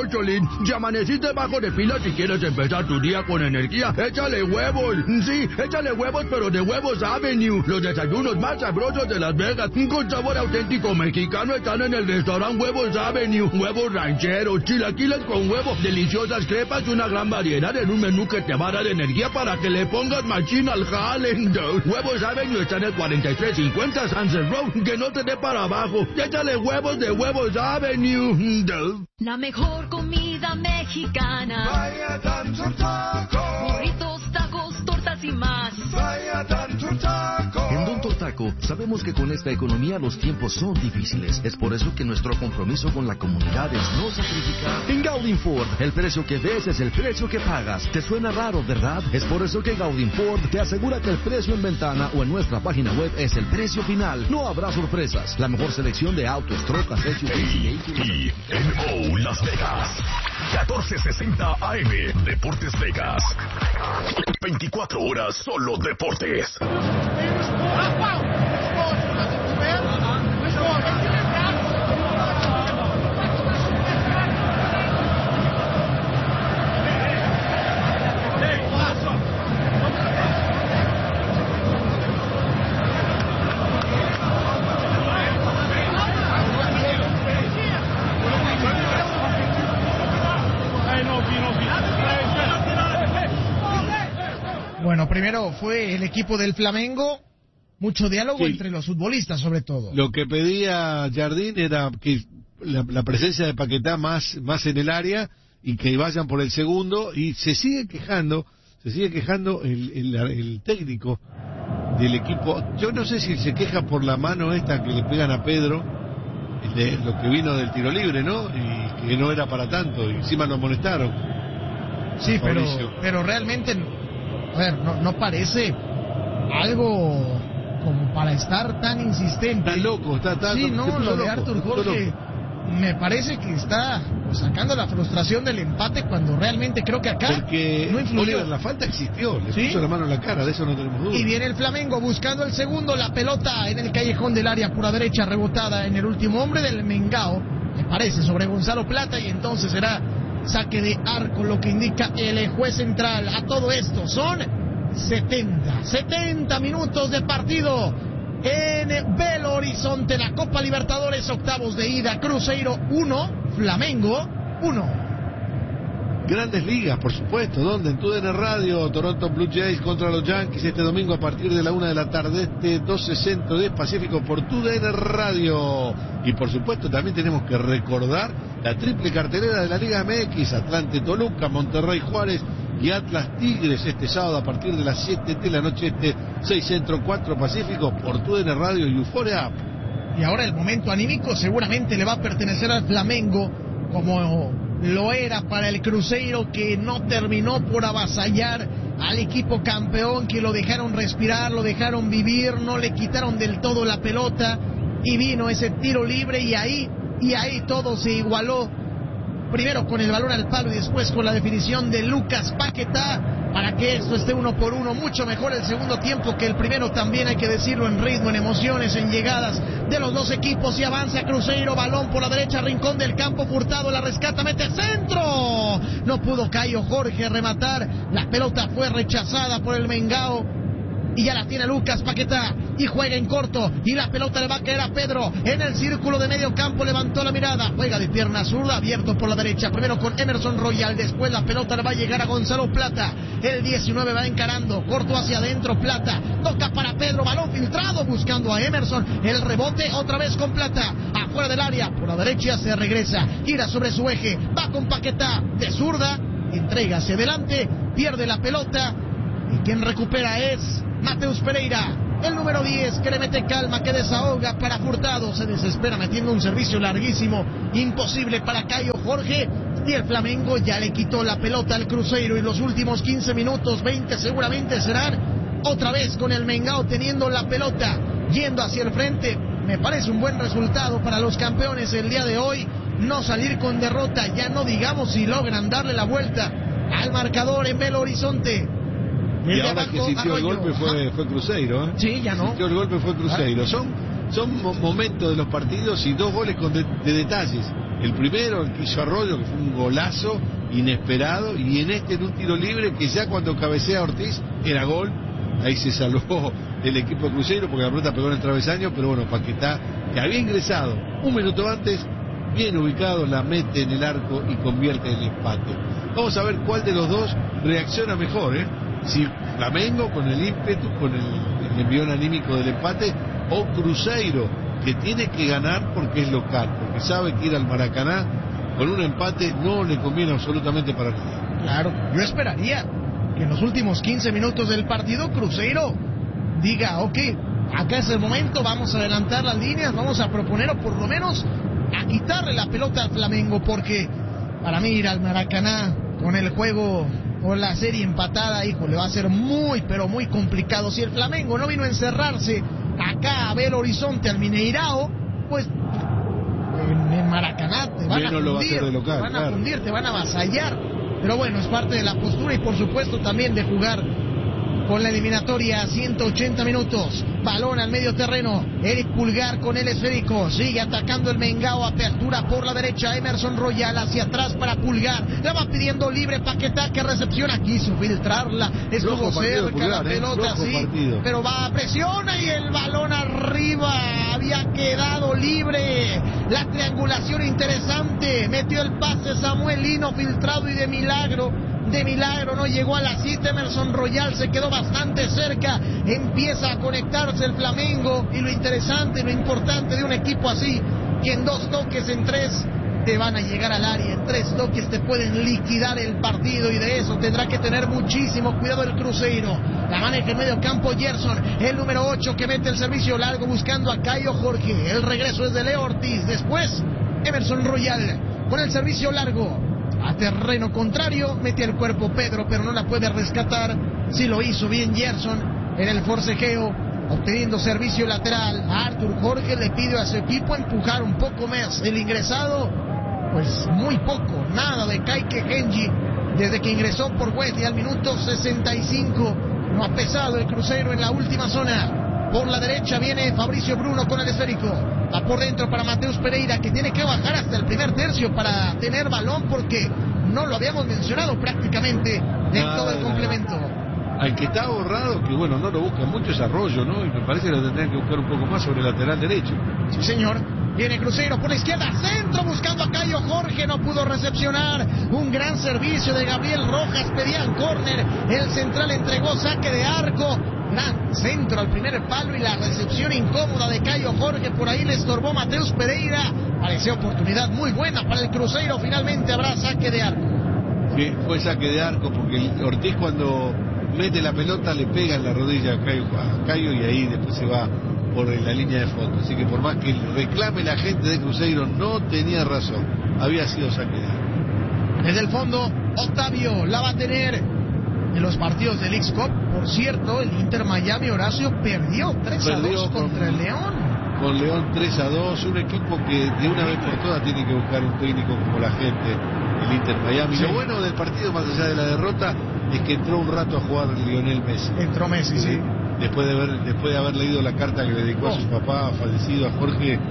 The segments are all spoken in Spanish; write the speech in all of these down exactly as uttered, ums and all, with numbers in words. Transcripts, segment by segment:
Cholín. Si amaneciste bajo de pila y quieres empezar tu día con energía, échale huevos. Sí, échale huevos, pero de Huevos Avenue. Los desayunos más sabrosos de Las Vegas, con sabor auténtico mexicano, están en el restaurante Huevos Avenue. Huevos rancheros, chilaquiles con huevo, deliciosas crepas y una gran variedad en un menú que te va a dar energía para que le pongas machín al jale. Huevos Avenue está en el cuarenta y tres cincuenta Sunset Road, que no te dé para abajo. Échale huevos de Huevos Avenue. La mejor comida mexicana. Vaya tanto taco. Burritos, tacos, tortas y más. Vaya tanto taco. En Don Tortaco sabemos que con esta economía los tiempos son difíciles. Es por eso que nuestro compromiso con la comunidad es no sacrificar. En Gaudin Ford, el precio que ves es el precio que pagas. ¿Te suena raro, verdad? Es por eso que Gaudin Ford te asegura que el precio en ventana o en nuestra página web es el precio final. No habrá sorpresas. La mejor selección de autos, trocas, S U Vs y vehículos. I N O Las Vegas. catorce sesenta A M Deportes Vegas. veinticuatro horas solo deportes. Bueno, primero fue el equipo del Flamengo, mucho diálogo sí. entre los futbolistas sobre todo. Lo que pedía Jardín era que la, la presencia de Paquetá más, más en el área y que vayan por el segundo, y se sigue quejando, se sigue quejando el, el, el técnico del equipo. Yo no sé si se queja por la mano esta que le pegan a Pedro, de lo que vino del tiro libre, ¿no? Y que no era para tanto, y encima lo molestaron. Sí, pero, Mauricio. pero realmente, a ver, no, no parece algo como para estar tan insistente. Está loco, está tan... Sí, no, lo de loco, Artur Jorge me parece que está pues, sacando la frustración del empate cuando realmente creo que acá Porque no influyó. Oliver, la falta existió, le ¿Sí? puso la mano en la cara, de eso no tenemos duda. Y viene el Flamengo buscando el segundo, la pelota en el callejón del área pura derecha, rebotada en el último hombre del Mengao, me parece, sobre Gonzalo Plata, y entonces será saque de arco, lo que indica el juez central. A todo esto son setenta minutos de partido en Belo Horizonte, la Copa Libertadores, octavos de ida. Cruzeiro uno, Flamengo uno. Grandes ligas, por supuesto, ¿dónde? En tu D N Radio, Toronto Blue Jays contra los Yankees este domingo a partir de la una de la tarde, este doce Centro de Pacífico por tu D N Radio. Y por supuesto también tenemos que recordar la triple cartelera de la Liga M X, Atlante Toluca, Monterrey Juárez y Atlas Tigres este sábado a partir de las siete de la noche, este seis Centro, cuatro Pacífico por tu D N Radio y Euphoria App. Y ahora el momento anímico seguramente le va a pertenecer al Flamengo, como lo era para el Cruzeiro, que no terminó por avasallar al equipo campeón, que lo dejaron respirar, lo dejaron vivir, no le quitaron del todo la pelota, y vino ese tiro libre y ahí, y ahí todo se igualó. Primero con el balón al palo y después con la definición de Lucas Paquetá para que esto esté uno por uno. Mucho mejor el segundo tiempo que el primero, también hay que decirlo, en ritmo, en emociones, en llegadas de los dos equipos. Y avanza Cruzeiro, balón por la derecha, rincón del campo, Furtado la rescata, mete centro. No pudo Caio Jorge rematar, la pelota fue rechazada por el Mengao. Y ya la tiene Lucas Paquetá y juega en corto y la pelota le va a caer a Pedro en el círculo de medio campo. Levantó la mirada, juega de pierna zurda, abierto por la derecha, primero con Emerson Royal, después la pelota le va a llegar a Gonzalo Plata. El diecinueve va encarando, corto hacia adentro, Plata toca para Pedro, balón filtrado buscando a Emerson, el rebote otra vez con Plata, afuera del área, por la derecha se regresa, gira sobre su eje, va con Paquetá de zurda, entrega hacia adelante, pierde la pelota y quien recupera es Mateus Pereira, el número diez, que le mete calma, que desahoga para Furtado, se desespera metiendo un servicio larguísimo, imposible para Caio Jorge, y el Flamengo ya le quitó la pelota al Cruzeiro, y los últimos quince minutos, veinte seguramente serán otra vez con el Mengao teniendo la pelota, yendo hacia el frente. Me parece un buen resultado para los campeones el día de hoy, no salir con derrota, ya no digamos si logran darle la vuelta al marcador en Belo Horizonte. Y ahora que sintió el golpe fue, fue Cruzeiro, ¿eh? Sí, ya no. Sintió el golpe fue Cruzeiro. Son son mo- momentos de los partidos y dos goles con de, de detalles. El primero, el que hizo Arroyo, que fue un golazo inesperado, y en este en un tiro libre que ya cuando cabecea Ortiz era gol. Ahí se salvó el equipo de Cruzeiro porque la pelota pegó en el travesaño, pero bueno, Paquetá, que había ingresado un minuto antes, bien ubicado, la mete en el arco y convierte el empate. Vamos a ver cuál de los dos reacciona mejor, ¿eh? Si Flamengo con el ímpetu, con el, el envión anímico del empate, o Cruzeiro, que tiene que ganar porque es local, porque sabe que ir al Maracaná con un empate no le conviene absolutamente para nadie. Claro, yo esperaría que en los últimos quince minutos del partido Cruzeiro diga, ok, acá es el momento, vamos a adelantar las líneas, vamos a proponer o por lo menos a quitarle la pelota al Flamengo, porque para mí ir al Maracaná con el juego o la serie empatada, hijo, le va a ser muy, pero muy complicado. Si el Flamengo no vino a encerrarse acá a ver horizonte al Mineirao, pues en el Maracaná te van Menos a lo va a fundir, hacer de local, te van a claro. fundir, te van a avasallar. Pero bueno, es parte de la postura y por supuesto también de jugar con la eliminatoria a ciento ochenta minutos. Balón al medio terreno. Eric Pulgar con el esférico. Sigue atacando el Mengao. Apertura por la derecha. Emerson Royal hacia atrás para Pulgar. La va pidiendo libre Paquetá, que recepciona. Quiso filtrarla. Estuvo Flojo partido cerca Pulgar, la ¿eh? pelota, Flojo sí. partido. Pero va, presiona y el balón arriba. Había quedado libre. La triangulación interesante. Metió el pase Samuel Lino, filtrado y de milagro. De milagro no llegó a la cita. Emerson Royal se quedó bastante cerca. Empieza a conectarse el Flamengo. Y lo interesante, lo importante de un equipo así, que en dos toques, en tres, te van a llegar al área. En tres toques te pueden liquidar el partido. Y de eso tendrá que tener muchísimo cuidado el Cruzeiro. La maneja en medio campo Gerson, el número ocho, que mete el servicio largo buscando a Caio Jorge. El regreso es de Leo Ortiz. Después Emerson Royal con el servicio largo a terreno contrario, mete el cuerpo Pedro, pero no la puede rescatar. Sí lo hizo bien Gerson en el forcejeo, obteniendo servicio lateral. A Arthur Jorge le pide a su equipo empujar un poco más. El ingresado, pues muy poco, nada de Kaike Genji desde que ingresó por Wesley al minuto sesenta y cinco. No ha pesado el Cruzeiro en la última zona. Por la derecha viene Fabricio Bruno con el esférico. Va por dentro para Mateus Pereira, que tiene que bajar hasta el primer tercio para tener balón, porque no lo habíamos mencionado prácticamente en Nada, todo el complemento. Al que está borrado, que bueno, no lo busca mucho, es Arroyo, ¿no? Y me parece que lo tendrían que buscar un poco más sobre el lateral derecho. Sí, señor. Viene Cruzeiro por la izquierda, centro buscando a Caio Jorge, no pudo recepcionar. Un gran servicio de Gabriel Rojas, pedían córner, el central entregó saque de arco. Gran centro al primer palo y la recepción incómoda de Caio Jorge, por ahí le estorbó Mateus Pereira. Parecía oportunidad muy buena para el Cruzeiro, finalmente habrá saque de arco. Sí, fue saque de arco porque Ortiz cuando mete la pelota le pega en la rodilla a Caio, a Caio y ahí después se va por la línea de fondo. Así que por más que reclame la gente de Cruzeiro, no tenía razón, había sido saque de arco. Desde el fondo, Octavio la va a tener. En los partidos del X-Cup, por cierto, el Inter Miami, Horacio, perdió tres a dos contra el León. Con León tres a dos, un equipo que de una vez por todas tiene que buscar un técnico como la gente, el Inter Miami. Sí. Lo bueno del partido, más allá de la derrota, es que entró un rato a jugar Lionel Messi. Entró Messi, sí. sí. Después de, haber, después de haber leído la carta que le dedicó oh. a su papá fallecido, a Jorge,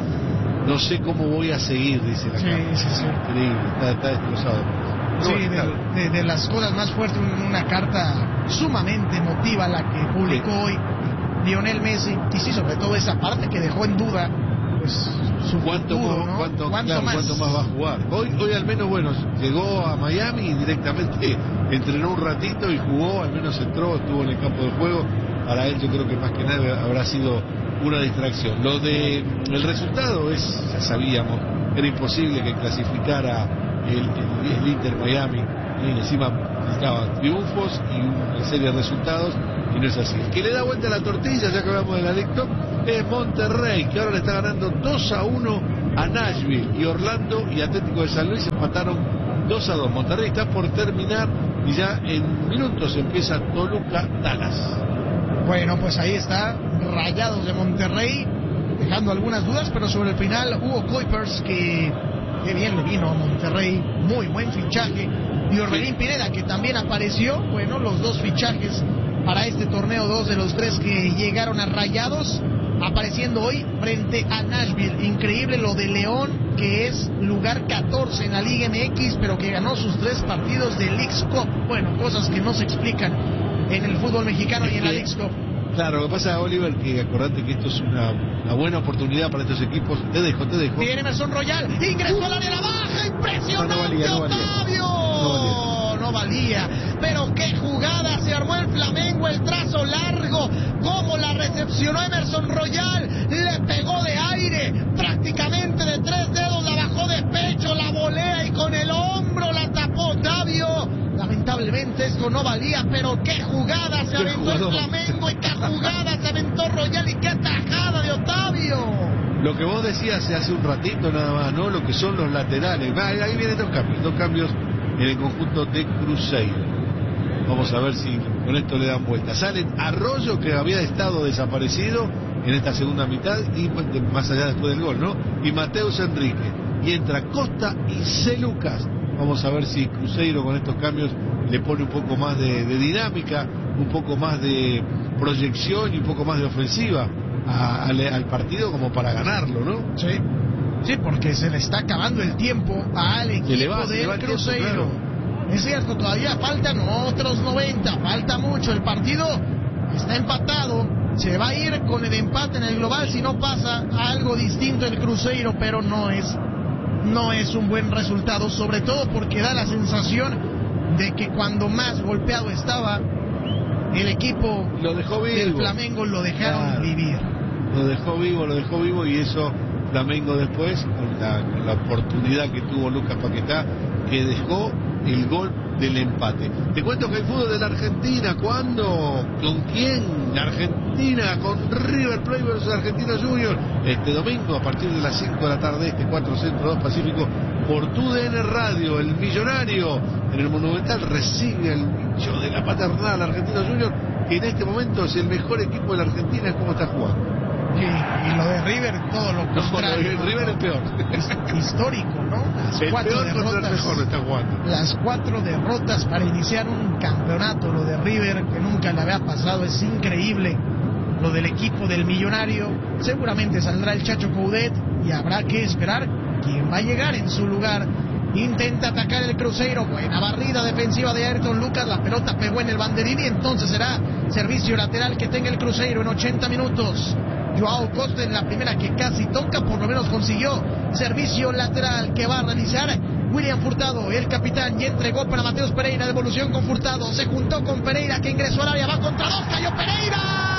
no sé cómo voy a seguir, dice la sí, carta. Sí, sí, increíble, está, está destrozado. No, sí, de, de, de las cosas más fuertes, una carta sumamente emotiva la que publicó sí. hoy Lionel Messi, y sí, sobre todo esa parte que dejó en duda pues su ¿Cuánto, futuro, ¿no? ¿cuánto, ¿Cuánto, claro, más? ¿Cuánto más va a jugar? Hoy, hoy al menos, bueno, llegó a Miami y directamente entrenó un ratito y jugó, al menos entró, estuvo en el campo de juego. Para él yo creo que más que nada habrá sido una distracción. Lo de el resultado es, ya sabíamos, era imposible que clasificara el, el, el Inter Miami, y encima estaban triunfos y una serie de resultados, y no es así. El que le da vuelta a la tortilla, ya que hablamos de la Lecto, es Monterrey, que ahora le está ganando dos a uno a Nashville, y Orlando y Atlético de San Luis empataron dos a dos. Monterrey está por terminar y ya en minutos empieza Toluca Dallas. Bueno, pues ahí está, Rayados de Monterrey, dejando algunas dudas, pero sobre el final Hugo Kuipers, que qué bien le vino a Monterrey, muy buen fichaje. Y Orbelín sí. Pineda, que también apareció, bueno, los dos fichajes para este torneo, dos de los tres que llegaron a Rayados. apareciendo hoy frente a Nashville. Increíble lo de León, que es lugar catorce en la Liga M X, pero que ganó sus tres partidos de Leagues Cup. Bueno, cosas que no se explican en el fútbol mexicano y en la Leagues Cup. Claro, lo que pasa, Oliver, que acordate que esto es una, una buena oportunidad para estos equipos. Te dejo, te dejo. Viene Emerson Royal, ingresó al área la baja, impresionante, no, no valía, no valía. Octavio. No valía. no valía. Pero qué jugada se armó el Flamengo, el trazo largo, cómo la recepcionó Emerson Royal, le pegó de aire, prácticamente de tres dedos, la bajó de pecho, la volea y con el hombro la tapó Octavio. Lamentablemente esto no valía, pero qué jugada se aventó el Flamengo y qué jugada se aventó Royal y qué tajada de Octavio. Lo que vos decías hace un ratito nada más, ¿no? Lo que son los laterales. Ahí, ahí vienen dos cambios, dos cambios en el conjunto de Cruzeiro. Vamos a ver si con esto le dan vuelta. Salen Arroyo, que había estado desaparecido en esta segunda mitad, y más allá después del gol, ¿no? Y Mateus Enrique. Y entra Costa y C. Lucas. Vamos a ver si Cruzeiro con estos cambios le pone un poco más de, de dinámica, un poco más de proyección y un poco más de ofensiva a, al, al partido como para ganarlo, ¿no? Sí, sí, porque se le está acabando el tiempo al equipo va, del Cruzeiro. Tiempo, claro. Es cierto, todavía faltan otros noventa, falta mucho. El partido está empatado, se va a ir con el empate en el global si no pasa algo distinto el Cruzeiro, pero no es... no es un buen resultado, sobre todo porque da la sensación de que cuando más golpeado estaba el equipo lo dejó vivo. del Flamengo, lo dejaron claro. vivir. Lo dejó vivo, lo dejó vivo y eso Flamengo después, con la, con la oportunidad que tuvo Lucas Paquetá, que dejó el gol del empate. Te cuento que hay fútbol de la Argentina. ¿Cuándo? ¿Con quién? Argentina con River Plate versus Argentinos Juniors este domingo a partir de las cinco de la tarde, este cuatro Centro dos Pacífico, por tu D N Radio. El Millonario en el Monumental recibe el bicho de la paternal Argentinos Juniors, que en este momento es el mejor equipo de la Argentina. Es como está jugando. Sí, y lo de River, todo lo contrario. No, River es peor. Es histórico, ¿no? Las el cuatro peor derrotas. El mejor está jugando. Las cuatro derrotas para iniciar un campeonato. Lo de River, que nunca le había pasado, es increíble. Lo del equipo del Millonario. Seguramente saldrá el Chacho Coudet y habrá que esperar quién va a llegar en su lugar. Intenta atacar el Cruzeiro. Buena barrida defensiva de Ayrton Lucas. La pelota pegó en el banderín y entonces será servicio lateral que tenga el Cruzeiro en ochenta minutos. Joao Costa en la primera que casi toca, por lo menos consiguió servicio lateral que va a realizar William Furtado, el capitán, y entregó para Mateus Pereira. Devolución con Furtado, se juntó con Pereira que ingresó al área, va contra dos, cayó Pereira.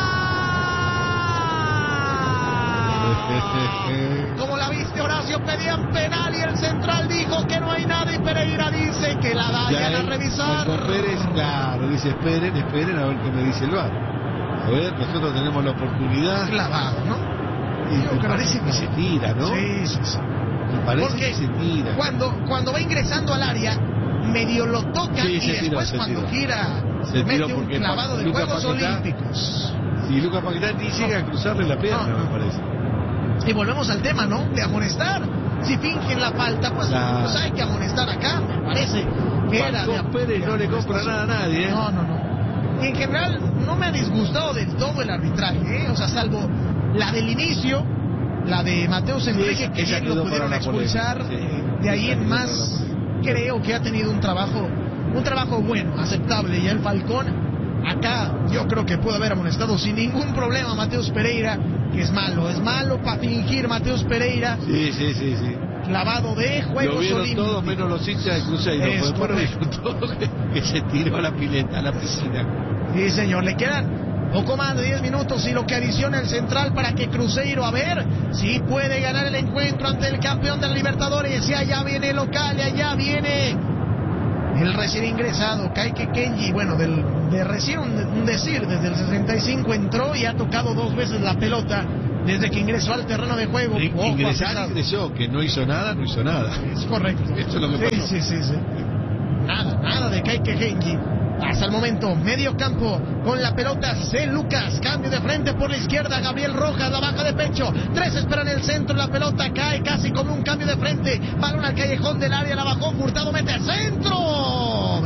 Como la viste, Horacio, pedían penal y el central dijo que no hay nada y Pereira dice que la vayan a revisar. Pérez, claro, dice esperen, esperen a ver qué me dice el V A R. A ver, nosotros tenemos la oportunidad. Clavado, ¿no? Y me parece que se tira, ¿no? Sí, sí, sí. Me parece Porque que se tira. Cuando, cuando va ingresando al área, medio lo toca sí, y se después tiró, cuando se gira, se mete tiró un clavado de Lucas Juegos Paquetá, Olímpicos. Y Lucas Paquetá ni llega a cruzarle la pierna, no, no. me parece. Y volvemos al tema, ¿no? De amonestar. Si fingen la falta, pues, la... pues hay que amonestar acá, me parece que Marcos era de Pérez no le compra nada a nadie, ¿eh? No, no, no. En general no me ha disgustado del todo el arbitraje, ¿eh? O sea, salvo la del inicio, la de Mateus Enrique, sí, que bien lo pudieron expulsar. Sí, de ahí en más creo que ha tenido un trabajo un trabajo bueno, aceptable. Y el Falcón, acá yo creo que puede haber amonestado sin ningún problema a Mateus Pereira, que es malo, es malo para fingir Mateus Pereira. Sí, sí, sí, sí. Clavado de Juegos Lo vieron Olímpicos. Todos menos los hinchas de Cruzeiro. Es pues vieron todos que, que se tiró a la pileta, a la piscina. Sí, señor, le quedan poco más de diez minutos y lo que adiciona el central para que Cruzeiro, a ver si puede ganar el encuentro ante el campeón de la Libertadores. Y allá viene el local, y allá viene el recién ingresado Kaique Kenji. Bueno, del, de recién un, un decir, desde el sesenta y cinco entró y ha tocado dos veces la pelota desde que ingresó al terreno de juego. In, ingresar, ingresó, que no hizo nada, no hizo nada. Es correcto. Eso es lo que sí, pasó. Sí, sí, sí. Nada, nada de Kaique Kenji. Hasta el momento, medio campo con la pelota C. Lucas, cambio de frente por la izquierda, Gabriel Rojas, la baja de pecho, tres esperan el centro, la pelota cae casi como un cambio de frente, balón al callejón del área, la bajó, Furtado mete centro, venenoso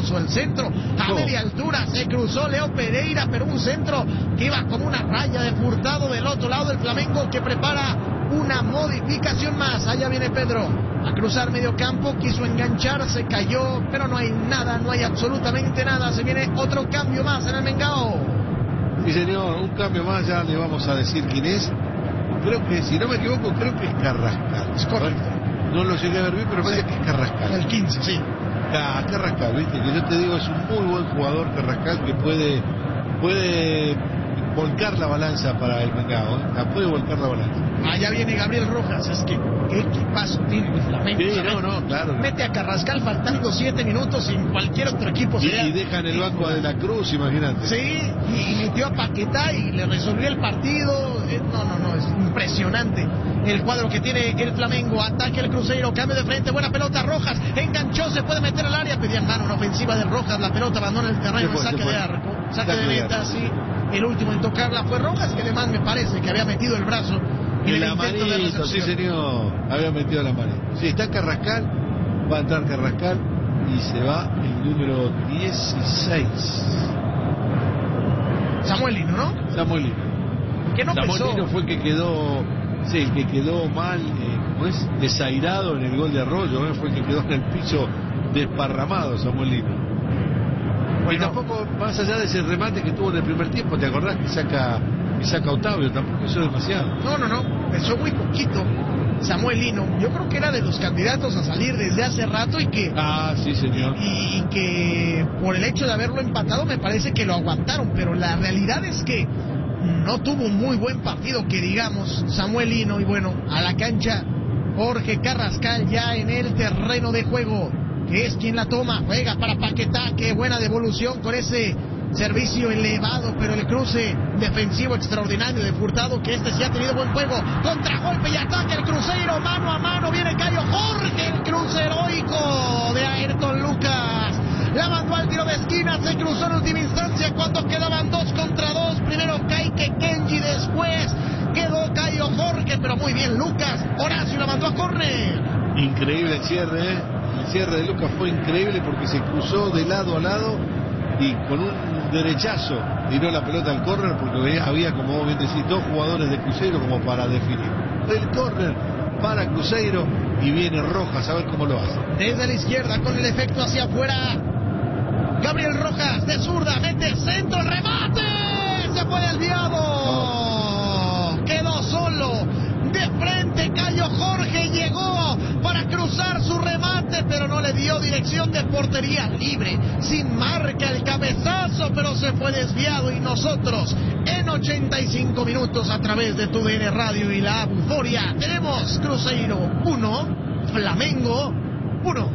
hermoso el centro a Oh. media altura, se cruzó Leo Pereira, pero un centro que iba como una raya de Furtado del otro lado del Flamengo, que prepara una modificación más. Allá viene Pedro a cruzar medio campo, quiso enganchar, se cayó, pero no hay nada, no hay absolutamente nada. Se viene otro cambio más en el Mengao. Sí, señor, un cambio más, ya le vamos a decir quién es. Creo que, si no me equivoco, creo que es Carrascal. Es correcto. No lo llegué a ver bien, pero parece que es Carrascal. El quince, sí. Ah, Carrascal, viste, que yo te digo, es un muy buen jugador Carrascal, que puede puede volcar la balanza para el Mengao, ¿eh? La puede volcar la balanza. Allá viene Gabriel Rojas, es que qué equipazo tiene el Flamengo. Sí, ¿sabes? no, no, claro. Mete a Carrascal faltando siete minutos y en cualquier otro equipo Y, sería... y deja en el banco a De la Cruz, imagínate. Sí, y, y metió a Paquetá y le resolvió el partido. Eh, No, no, no, es impresionante el cuadro que tiene el Flamengo. Ataque el Cruzeiro, cambio de frente, buena pelota, Rojas enganchó, se puede meter al área, pedían mano en ofensiva de Rojas, la pelota abandona el terreno, Se fue, saque se fue. de arco, saque, Saque de de meta, arco. sí. El último en tocarla fue Rojas, que además me parece que había metido el brazo en el La intento de manito, sí recepción. señor, había metido la manito. Sí, está Carrascal, va a entrar Carrascal y se va el número dieciséis. Samuel Lino, ¿no? Samuel Lino. Que no Samuel pesó. Lino fue el que quedó, sí, el que quedó mal, eh, ¿cómo es? Desairado en el gol de Arroyo, ¿eh? Fue el que quedó en el piso desparramado, Samuel Lino. Y Bueno. tampoco, más allá de ese remate que tuvo en el primer tiempo, ¿te acordás que saca, que saca Octavio? Tampoco hizo demasiado. No, no, no, pesó muy poquito Samuel Lino. Yo creo que era de los candidatos a salir desde hace rato y que Ah, sí, señor. y, y que por el hecho de haberlo empatado me parece que lo aguantaron, pero la realidad es que no tuvo un muy buen partido, que digamos, Samuel Lino. Y bueno, a la cancha Jorge Carrascal ya en el terreno de juego, que es quien la toma, juega para Paquetá, qué buena devolución con ese servicio elevado, pero el cruce defensivo extraordinario de Furtado, que este sí ha tenido buen juego, contragolpe y ataque el Cruzeiro, mano a mano, viene Cayo Jorge, el cruce heroico de Ayrton Lucas, la mandó al tiro de esquina, se cruzó en última instancia cuando quedaban dos contra dos, primero Kaike Kenji, después quedó Cayo Jorge, pero muy bien Lucas, Horacio la mandó a córner. Increíble el cierre, ¿eh? El cierre de Lucas fue increíble porque se cruzó de lado a lado y con un derechazo tiró la pelota al córner, porque había, como vos bien decís, dos jugadores de Cruzeiro como para definir. El córner para Cruzeiro y viene Rojas a ver cómo lo hace. Desde la izquierda con el efecto hacia afuera, Gabriel Rojas de zurda, mete el centro, el remate, se fue desviado, quedó solo, de frente Cayo Jorge, llegó para cruzar su remate, pero no le dio dirección de portería, libre, sin marca el cabezazo, pero se fue desviado. Y nosotros en ochenta y cinco minutos a través de tu D N Radio y la Euforia tenemos Cruzeiro uno, Flamengo uno.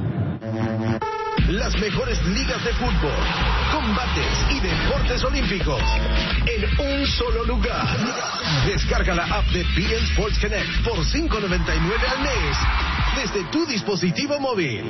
Las mejores ligas de fútbol, combates y deportes olímpicos en un solo lugar. Descarga la app de B N Sports Connect por cinco noventa y nueve al mes desde tu dispositivo móvil.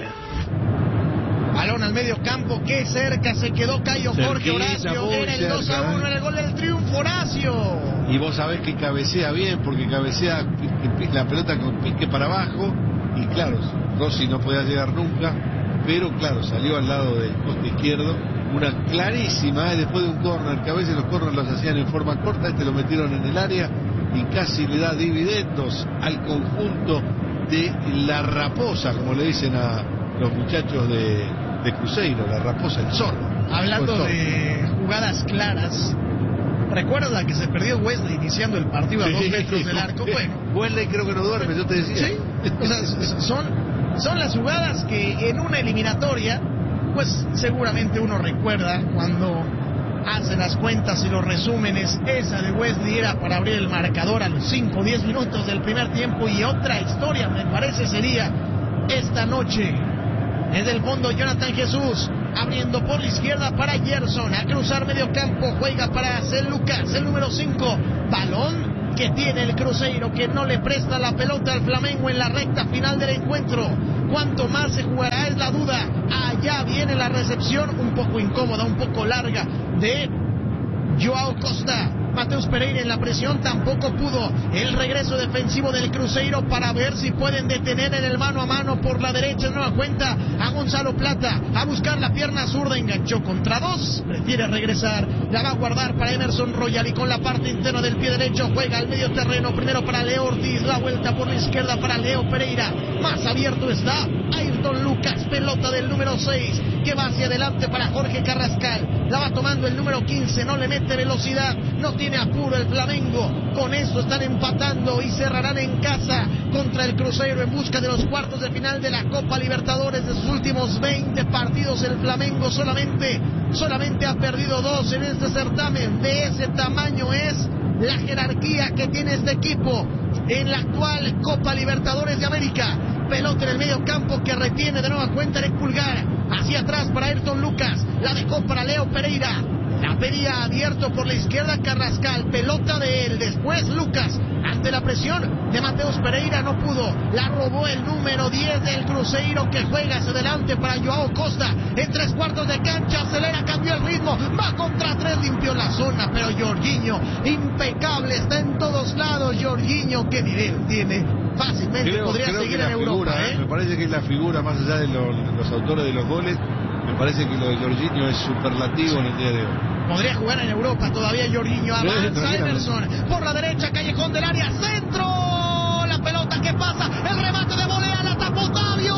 Balón al medio campo, qué cerca se quedó Cayo Jorge. Cerquita, Horacio, muy era el dos a cerca, uno, ¿eh? era el gol del triunfo, Horacio. Y vos sabés que cabecea bien, porque cabecea la pelota con pique para abajo. Y claro, Rossi no podía llegar nunca, pero claro, salió al lado del poste izquierdo. Una clarísima, ¿eh? Después de un córner, que a veces los córners los hacían en forma corta, este lo metieron en el área y casi le da dividendos al conjunto de la Raposa, como le dicen a los muchachos de, de Cruzeiro, la Raposa, el zorro. Hablando El zorro. de jugadas claras, ¿recuerda que se perdió Wesley iniciando el partido a Sí. dos metros del arco? Bueno, Wesley creo que no duerme, yo te decía. sí, o sea, son, son las jugadas que en una eliminatoria, pues seguramente uno recuerda cuando hace las cuentas y los resúmenes. Esa de Wesley era para abrir el marcador a los cinco o diez minutos del primer tiempo, y otra historia me parece sería esta noche. Desde el fondo Jonathan Jesús, abriendo por la izquierda para Gerson, a cruzar medio campo, juega para Cel Lucas, el número cinco, balón que tiene el Cruzeiro, que no le presta la pelota al Flamengo en la recta final del encuentro. ¿Cuánto más se jugará? Es la duda. Allá viene la recepción, un poco incómoda, un poco larga, de Joao Costa. Mateus Pereira en la presión, tampoco pudo el regreso defensivo del Cruzeiro para ver si pueden detener en el mano a mano por la derecha. Nueva cuenta a Gonzalo Plata, a buscar la pierna zurda, enganchó contra dos, prefiere regresar, la va a guardar para Emerson Royal y con la parte interna del pie derecho juega al medio terreno, primero para Leo Ortiz, la vuelta por la izquierda para Leo Pereira, más abierto está Ayrton Lucas, pelota del número seis, que va hacia adelante para Jorge Carrascal, la va tomando el número quince, no le mete velocidad, no tiene apuro el Flamengo, con eso están empatando y cerrarán en casa contra el Cruzeiro en busca de los cuartos de final de la Copa Libertadores. De sus últimos veinte partidos el Flamengo solamente, solamente ha perdido dos en este certamen. De ese tamaño es la jerarquía que tiene este equipo en la actual Copa Libertadores de América. Pelota en el medio campo que retiene de nueva cuenta el Pulgar, hacia atrás para Ayrton Lucas, la dejó para Leo Pereira, la pedía abierto por la izquierda Carrascal, pelota de él, después Lucas, ante la presión de Mateus Pereira no pudo, la robó el número diez del Cruzeiro que juega hacia adelante para Joao Costa, en tres cuartos de cancha, acelera, cambió el ritmo, va contra tres, limpió la zona, pero Jorginho, impecable, está en todos lados, Jorginho, qué nivel tiene, fácilmente creo, podría creo seguir que en la Europa, figura, ¿eh? Me parece que es la figura, más allá de lo, los autores de los goles, me parece que lo de Jorginho es superlativo en el día de hoy. Podría jugar en Europa todavía Jorginho, avanza Emerson, por la derecha, callejón del área, centro, la pelota que pasa, el remate de volea, la tapó Otavio,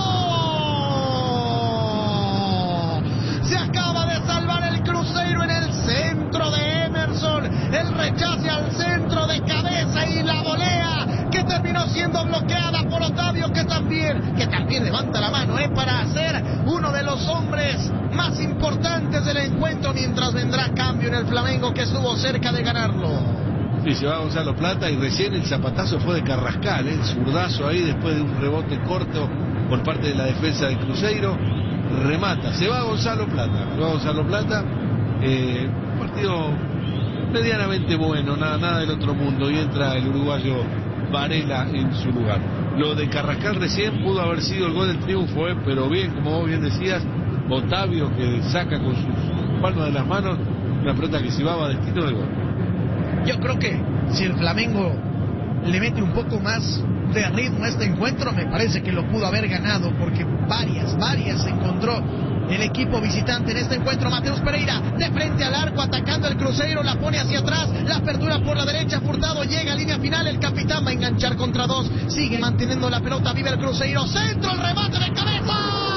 se acaba de salvar el Cruzeiro en el centro de Emerson, el rechace al centro de cabeza y la volea que terminó siendo bloqueada por Otavio, que también, que también levanta la mano, eh, para hacer uno de los hombres más importantes del encuentro, mientras vendrá cambio en el Flamengo que estuvo cerca de ganarlo. Sí, se va Gonzalo Plata y recién el zapatazo fue de Carrascal, ¿eh? El zurdazo ahí después de un rebote corto por parte de la defensa del Cruzeiro, remata, se va Gonzalo Plata, se va Gonzalo Plata, eh, un partido medianamente bueno, nada, nada del otro mundo, y entra el uruguayo Varela en su lugar. Lo de Carrascal recién pudo haber sido el gol del triunfo, ¿eh? Pero bien, como vos bien decías, Otavio que saca con sus palmas de las manos una pelota que se va a destino del gol. Yo creo que si el Flamengo le mete un poco más de ritmo a este encuentro, me parece que lo pudo haber ganado, porque varias, varias encontró el equipo visitante en este encuentro. Mateus Pereira de frente al arco, atacando el Cruzeiro, la pone hacia atrás, la apertura por la derecha, Furtado llega a línea final, el capitán va a enganchar contra dos, sigue manteniendo la pelota, vive el Cruzeiro, centro, el remate de cabeza,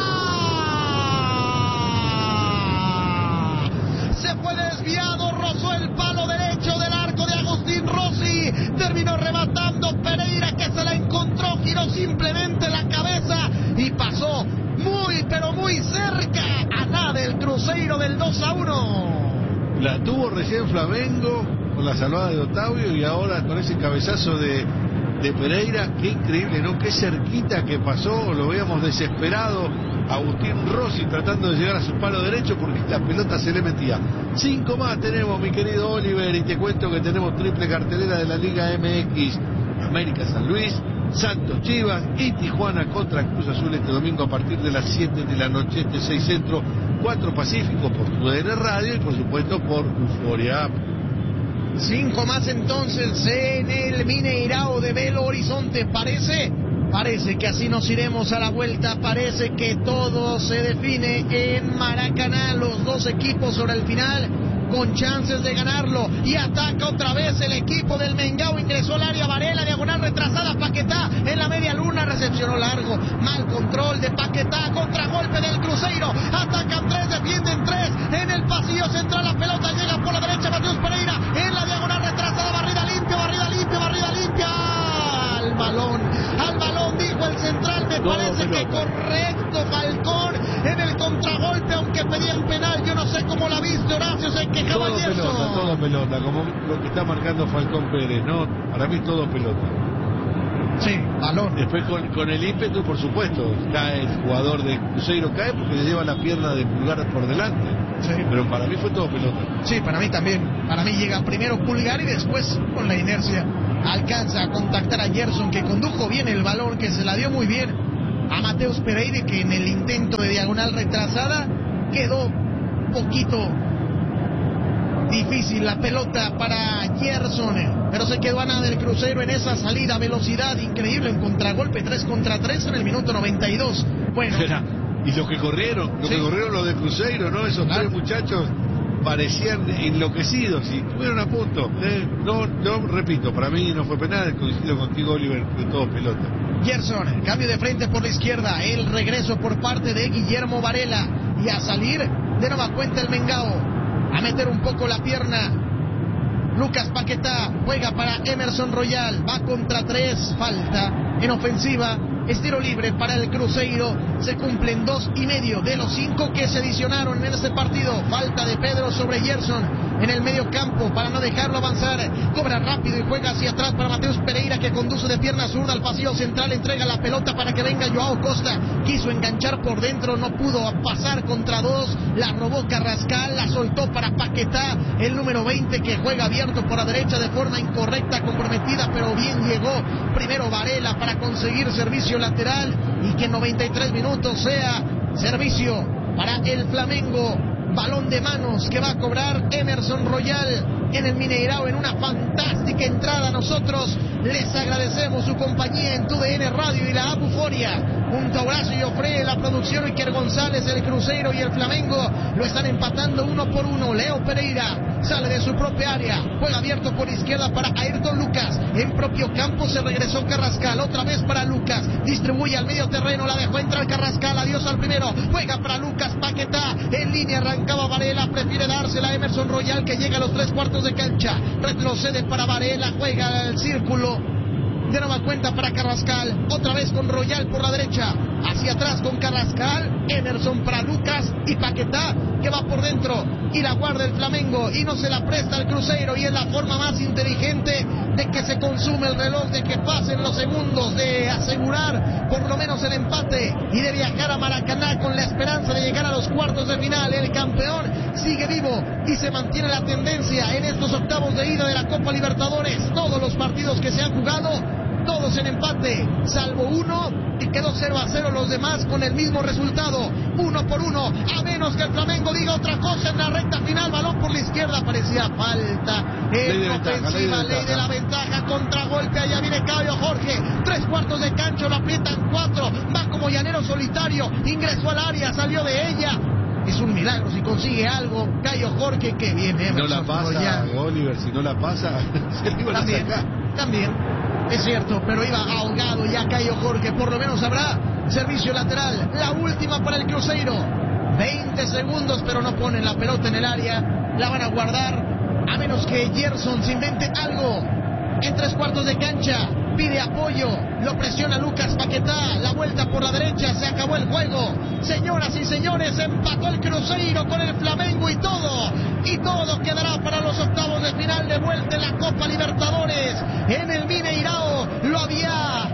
se fue desviado, rozó el palo derecho del arco de Agustín Rossi, terminó rematando Pereira, que se la encontró, giró simplemente la cabeza y pasó muy pero muy cerca a nada el Cruzeiro del dos a uno. La tuvo recién Flamengo con la salvada de Otavio y ahora con ese cabezazo de, de Pereira. Qué increíble, ¿no? Qué cerquita que pasó, lo veíamos desesperado Agustín Rossi tratando de llegar a su palo derecho porque la pelota se le metía. Cinco más tenemos, mi querido Oliver, y te cuento que tenemos triple cartelera de la Liga M X. América San Luis, Santos Chivas y Tijuana contra Cruz Azul este domingo a partir de las siete de la noche, este seis Centro, cuatro Pacífico por tu D N Radio y por supuesto por Euforia. Cinco más entonces en el Mineirao de Belo Horizonte. Parece, parece que así nos iremos a la vuelta, parece que todo se define en Maracaná, los dos equipos sobre el final con chances de ganarlo, y ataca otra vez el equipo del Mengao, ingresó al área Varela, diagonal retrasada, Paquetá en la media luna, recepcionó largo, mal control de Paquetá, contragolpe del Cruzeiro, atacan tres, defienden tres, en el pasillo central la pelota llega por la derecha, Mateus Pereira, en la diagonal retrasada, barrida limpia, barrida limpia, barrida limpia, al balón, al balón dijo el central, me Todo parece pelota. que correcto Falcón, en el contragolpe, aunque pedían penal, yo no sé cómo la viste, Horacio, se quejaba Todo de eso. pelota, todo pelota, como lo que está marcando Falcón Pérez, ¿no? Para mí todo pelota. Sí, balón. Después con, con el ímpetu, por supuesto, cae el jugador de Cruzeiro, cae porque le lleva la pierna de Pulgar por delante. Sí. Pero para mí fue todo pelota. Sí, para mí también. Para mí llega primero Pulgar y después, con la inercia, alcanza a contactar a Gerson, que condujo bien el balón, que se la dio muy bien a Mateus Pereira, que en el intento de diagonal retrasada quedó un poquito Difícil la pelota para Gerson, pero se quedó a nada del Cruzeiro en esa salida, velocidad increíble en contragolpe, tres contra tres en el minuto noventa y dos. Bueno, y lo que corrieron, lo sí. que corrieron los de Cruzeiro, ¿no? Esos claro. tres muchachos parecían enloquecidos y estuvieron a punto. Eh, no, no, repito, para mí no fue penal, coincido contigo, Oliver, fue todo pelota. Gerson, cambio de frente por la izquierda, el regreso por parte de Guillermo Varela y a salir de nueva cuenta el Mengao, a meter un poco la pierna. Lucas Paquetá juega para Emerson Royal, va contra tres, falta en ofensiva. Es tiro libre para el Cruzeiro. Se cumplen dos y medio de los cinco que se adicionaron en este partido. Falta de Pedro sobre Gerson en el medio campo para no dejarlo avanzar. Cobra rápido y juega hacia atrás para Mateus Pereira, que conduce de pierna zurda al pasillo central. Entrega la pelota para que venga Joao Costa. Quiso enganchar por dentro, no pudo pasar contra dos. La robó Carrascal, la soltó para Paquetá, el número veinte, que juega abierto por la derecha de forma incorrecta, comprometida, pero bien llegó. Primero Varela para conseguir servicio lateral y que en noventa y tres minutos sea servicio para el Flamengo. Balón de manos que va a cobrar Emerson Royal en el Mineirao en una fantástica entrada. Nosotros les agradecemos su compañía en T V N Radio y la Abuforia. Junto a Horacio y Ofre, la producción, Iker González, el Cruzeiro y el Flamengo lo están empatando uno por uno. Leo Pereira sale de su propia área, juega abierto por izquierda para Ayrton Lucas. En propio campo se regresó Carrascal, otra vez para Lucas. Distribuye al medio terreno, la dejó entrar Carrascal. Adiós al primero, juega para Lucas Paquetá. En línea arrancaba Varela, prefiere dársela a Emerson Royal, que llega a los tres cuartos de cancha. Retrocede para Varela, juega al círculo. De nueva cuenta para Carrascal, otra vez con Royal por la derecha, hacia atrás con Carrascal, Emerson para Lucas y Paquetá, que va por dentro y la guarda el Flamengo y no se la presta al Cruzeiro, y es la forma más inteligente de que se consume el reloj, de que pasen los segundos, de asegurar por lo menos el empate y de viajar a Maracaná con la esperanza de llegar a los cuartos de final. El campeón sigue vivo y se mantiene la tendencia en estos octavos de ida de la Copa Libertadores. Todos los partidos que se han jugado, todos en empate, salvo uno, y quedó cero a cero los demás con el mismo resultado, uno por uno, a menos que el Flamengo diga otra cosa en la recta final. Balón por la izquierda, parecía falta en ofensiva, ley de la ventaja, contragolpe, allá viene Caio Jorge, tres cuartos de cancha, lo aprietan cuatro, va como llanero solitario, ingresó al área, salió de ella. Es un milagro si consigue algo Caio Jorge, que viene. No la pasa, Oliver, si no la pasa, se le iban a también, sacar. También. Es cierto, pero iba ahogado ya Caio Jorge. Por lo menos habrá servicio lateral. La última para el Cruzeiro. veinte segundos, pero no ponen la pelota en el área. La van a guardar, a menos que Gerson se invente algo. En tres cuartos de cancha, pide apoyo, lo presiona Lucas Paquetá, la vuelta por la derecha, se acabó el juego. Señoras y señores, empató el Cruzeiro con el Flamengo y todo, y todo quedará para los octavos de final de vuelta en la Copa Libertadores. En el Mineirao lo había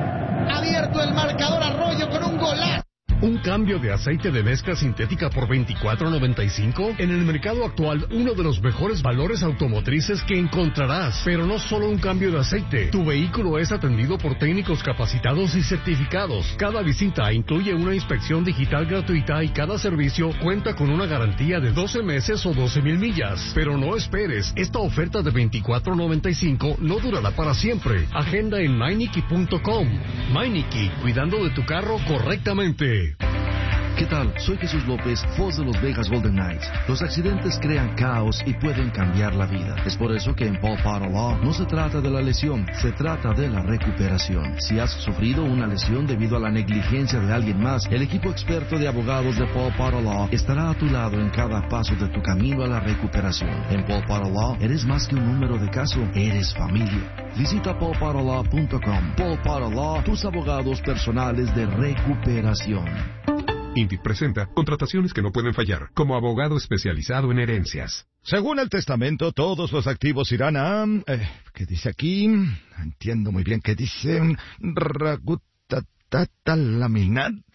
abierto el marcador Arroyo con un golazo. ¿Un cambio de aceite de mezcla sintética por veinticuatro noventa y cinco? En el mercado actual, uno de los mejores valores automotrices que encontrarás. Pero no solo un cambio de aceite. Tu vehículo es atendido por técnicos capacitados y certificados. Cada visita incluye una inspección digital gratuita y cada servicio cuenta con una garantía de doce meses o doce mil millas. Pero no esperes, esta oferta de veinticuatro noventa y cinco no durará para siempre. Agenda en Meineke punto com. Meineke, cuidando de tu carro correctamente. ¿Qué tal? Soy Jesús López, voz de los Vegas Golden Knights. Los accidentes crean caos y pueden cambiar la vida. Es por eso que en Paul Potter Law no se trata de la lesión, se trata de la recuperación. Si has sufrido una lesión debido a la negligencia de alguien más, el equipo experto de abogados de Paul Potter Law estará a tu lado en cada paso de tu camino a la recuperación. En Paul Potter Law eres más que un número de caso, eres familia. Visita paul potter law punto com. Paul Potter Law, tus abogados personales de recuperación. INVIT presenta contrataciones que no pueden fallar, como abogado especializado en herencias. Según el testamento, todos los activos irán a... Eh, ¿Qué dice aquí? No entiendo muy bien qué dice. Ragutatata laminat.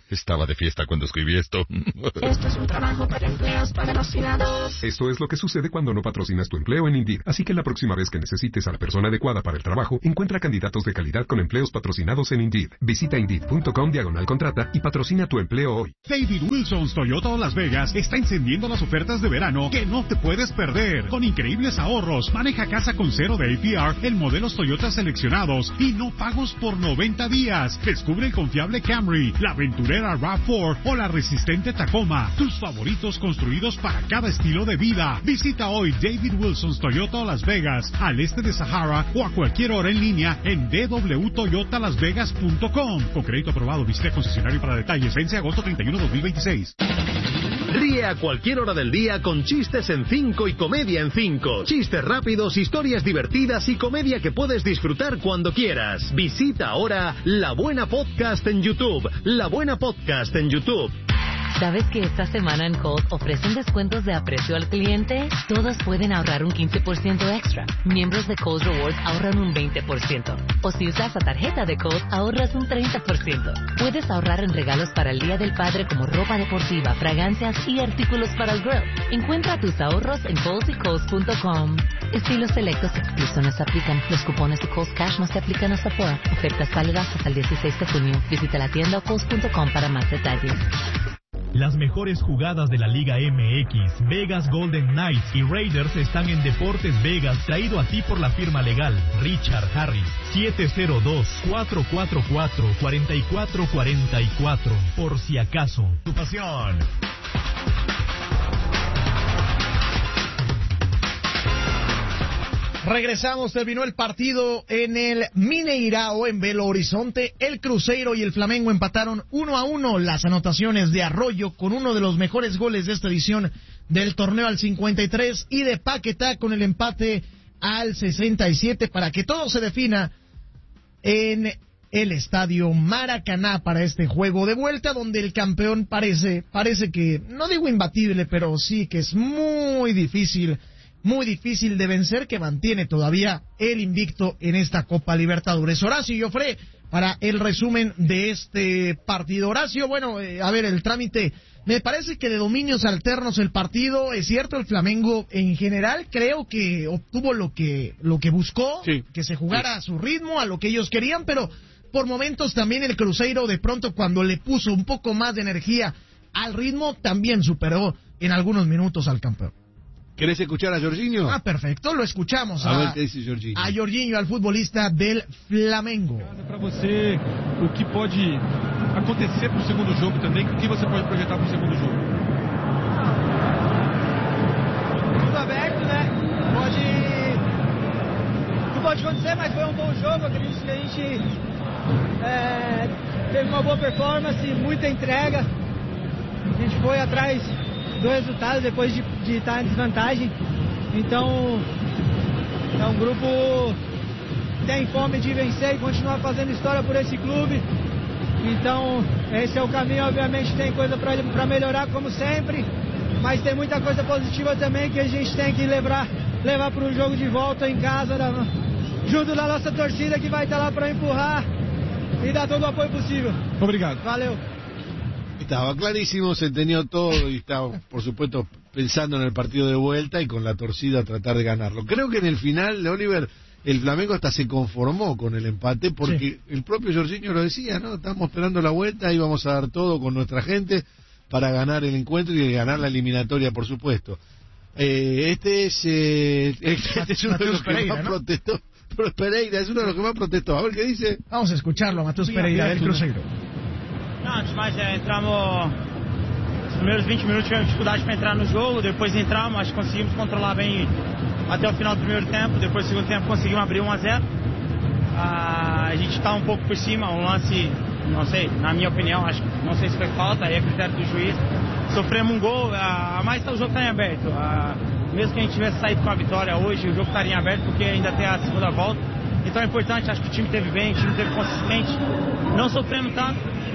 estaba de fiesta cuando escribí esto. Esto es un trabajo para empleados patrocinados. Esto es lo que sucede cuando no patrocinas tu empleo en Indeed. Así que la próxima vez que necesites a la persona adecuada para el trabajo, encuentra candidatos de calidad con empleos patrocinados en Indeed. Visita Indeed.com diagonal contrata y patrocina tu empleo hoy. David Wilson's Toyota Las Vegas está encendiendo las ofertas de verano que no te puedes perder. Con increíbles ahorros, maneja casa con cero de A P R en modelos Toyota seleccionados y no pagos por noventa días. Descubre el confiable Camry, la aventurera RAV cuatro o la resistente Tacoma. Tus favoritos construidos para cada estilo de vida. Visita hoy David Wilson's Toyota Las Vegas, al este de Sahara o a cualquier hora en línea en d w toyota las vegas punto com. Con crédito aprobado, visita concesionario para detalles. Vence agosto treinta y uno de dos mil veintiséis. Ríe a cualquier hora del día con chistes en cinco y comedia en cinco. Chistes rápidos, historias divertidas y comedia que puedes disfrutar cuando quieras. Visita ahora La Buena Podcast en YouTube. La Buena Podcast en YouTube. ¿Sabes que esta semana en Kohl's ofrecen descuentos de aprecio al cliente? Todos pueden ahorrar un quince por ciento extra. Miembros de Kohl's Rewards ahorran un veinte por ciento. O si usas la tarjeta de Kohl's, ahorras un treinta por ciento. Puedes ahorrar en regalos para el Día del Padre como ropa deportiva, fragancias y artículos para el grill. Encuentra tus ahorros en kohls y kohls punto com. Estilos selectos y exclusiones aplican. Los cupones de Kohl's Cash no se aplican hasta fuera. Ofertas válidas hasta el dieciséis de junio. Visita la tienda o kohls punto com para más detalles. Las mejores jugadas de la Liga M X, Vegas Golden Knights y Raiders están en Deportes Vegas, traído a ti por la firma legal Richard Harris. siete cero dos, cuatro cuatro cuatro, cuatro cuatro cuatro cuatro, por si acaso. Tu pasión. Regresamos, terminó el partido en el Mineirao, en Belo Horizonte. El Cruzeiro y el Flamengo empataron uno a uno. Las anotaciones de Arroyo con uno de los mejores goles de esta edición del torneo al cincuenta y tres y de Paquetá con el empate al sesenta y siete para que todo se defina en el estadio Maracaná para este juego de vuelta, donde el campeón parece, parece que, no digo imbatible, pero sí que es muy difícil Muy difícil de vencer, que mantiene todavía el invicto en esta Copa Libertadores. Horacio Joffre, para el resumen de este partido. Horacio, bueno, eh, a ver, el trámite, me parece que de dominios alternos el partido, es cierto, el Flamengo en general creo que obtuvo lo que, lo que buscó, sí, que se jugara sí. a su ritmo, a lo que ellos querían, pero por momentos también el Cruzeiro, de pronto cuando le puso un poco más de energía al ritmo, también superó en algunos minutos al campeón. ¿Querés escuchar a Jorginho? Ah, perfecto, lo escuchamos. A, a ver qué dice Jorginho. A Jorginho, al futbolista del Flamengo. Para você, o que pode acontecer para o segundo jogo também, o que você pode projetar para o segundo jogo? Tudo aberto, né? Pode... Tudo pode acontecer, mas foi um bom jogo. Acredito que a gente é, teve uma boa performance, muita entrega. A gente foi atrás do resultado depois de, de estar em desvantagem. Então é um grupo que tem fome de vencer e continuar fazendo história por esse clube. Então esse é o caminho. Obviamente tem coisa para melhorar como sempre, mas tem muita coisa positiva também que a gente tem que levar levar para o jogo de volta em casa, da, junto da nossa torcida que vai estar lá para empurrar y dar todo el apoyo posible. Obrigado. Valeu. Estaba clarísimo, se entendió todo y estaba, por supuesto, pensando en el partido de vuelta y con la torcida tratar de ganarlo. Creo que en el final, Oliver, el Flamengo hasta se conformó con el empate porque sí. el propio Jorginho lo decía, ¿no? Estamos esperando la vuelta y vamos a dar todo con nuestra gente para ganar el encuentro y ganar la eliminatoria, por supuesto. Eh, este es eh, este es uno de los que Pereira, más ¿no? protestó. Pero Pereira es uno de los que más protestó. A ver qué dice. Vamos a escucharlo, Matheus Pereira del Cruzeiro. Não, antes de mais, é, entramos. Os primeiros vinte minutos tivemos dificuldade para entrar no jogo, depois entramos, acho que conseguimos controlar bem até o final do primeiro tempo, depois do segundo tempo conseguimos abrir um a zero. Ah, a gente está um pouco por cima, um lance, não sei, na minha opinião, acho que não sei se foi falta, aí é critério do juiz. Sofremos um gol, a, a mais tá, o jogo está em aberto. A, mesmo que a gente tivesse saído com a vitória hoje, o jogo estaria em aberto porque ainda tem a segunda volta. Então é importante, acho que o time esteve bem, o time esteve consistente, não sofremos tanto.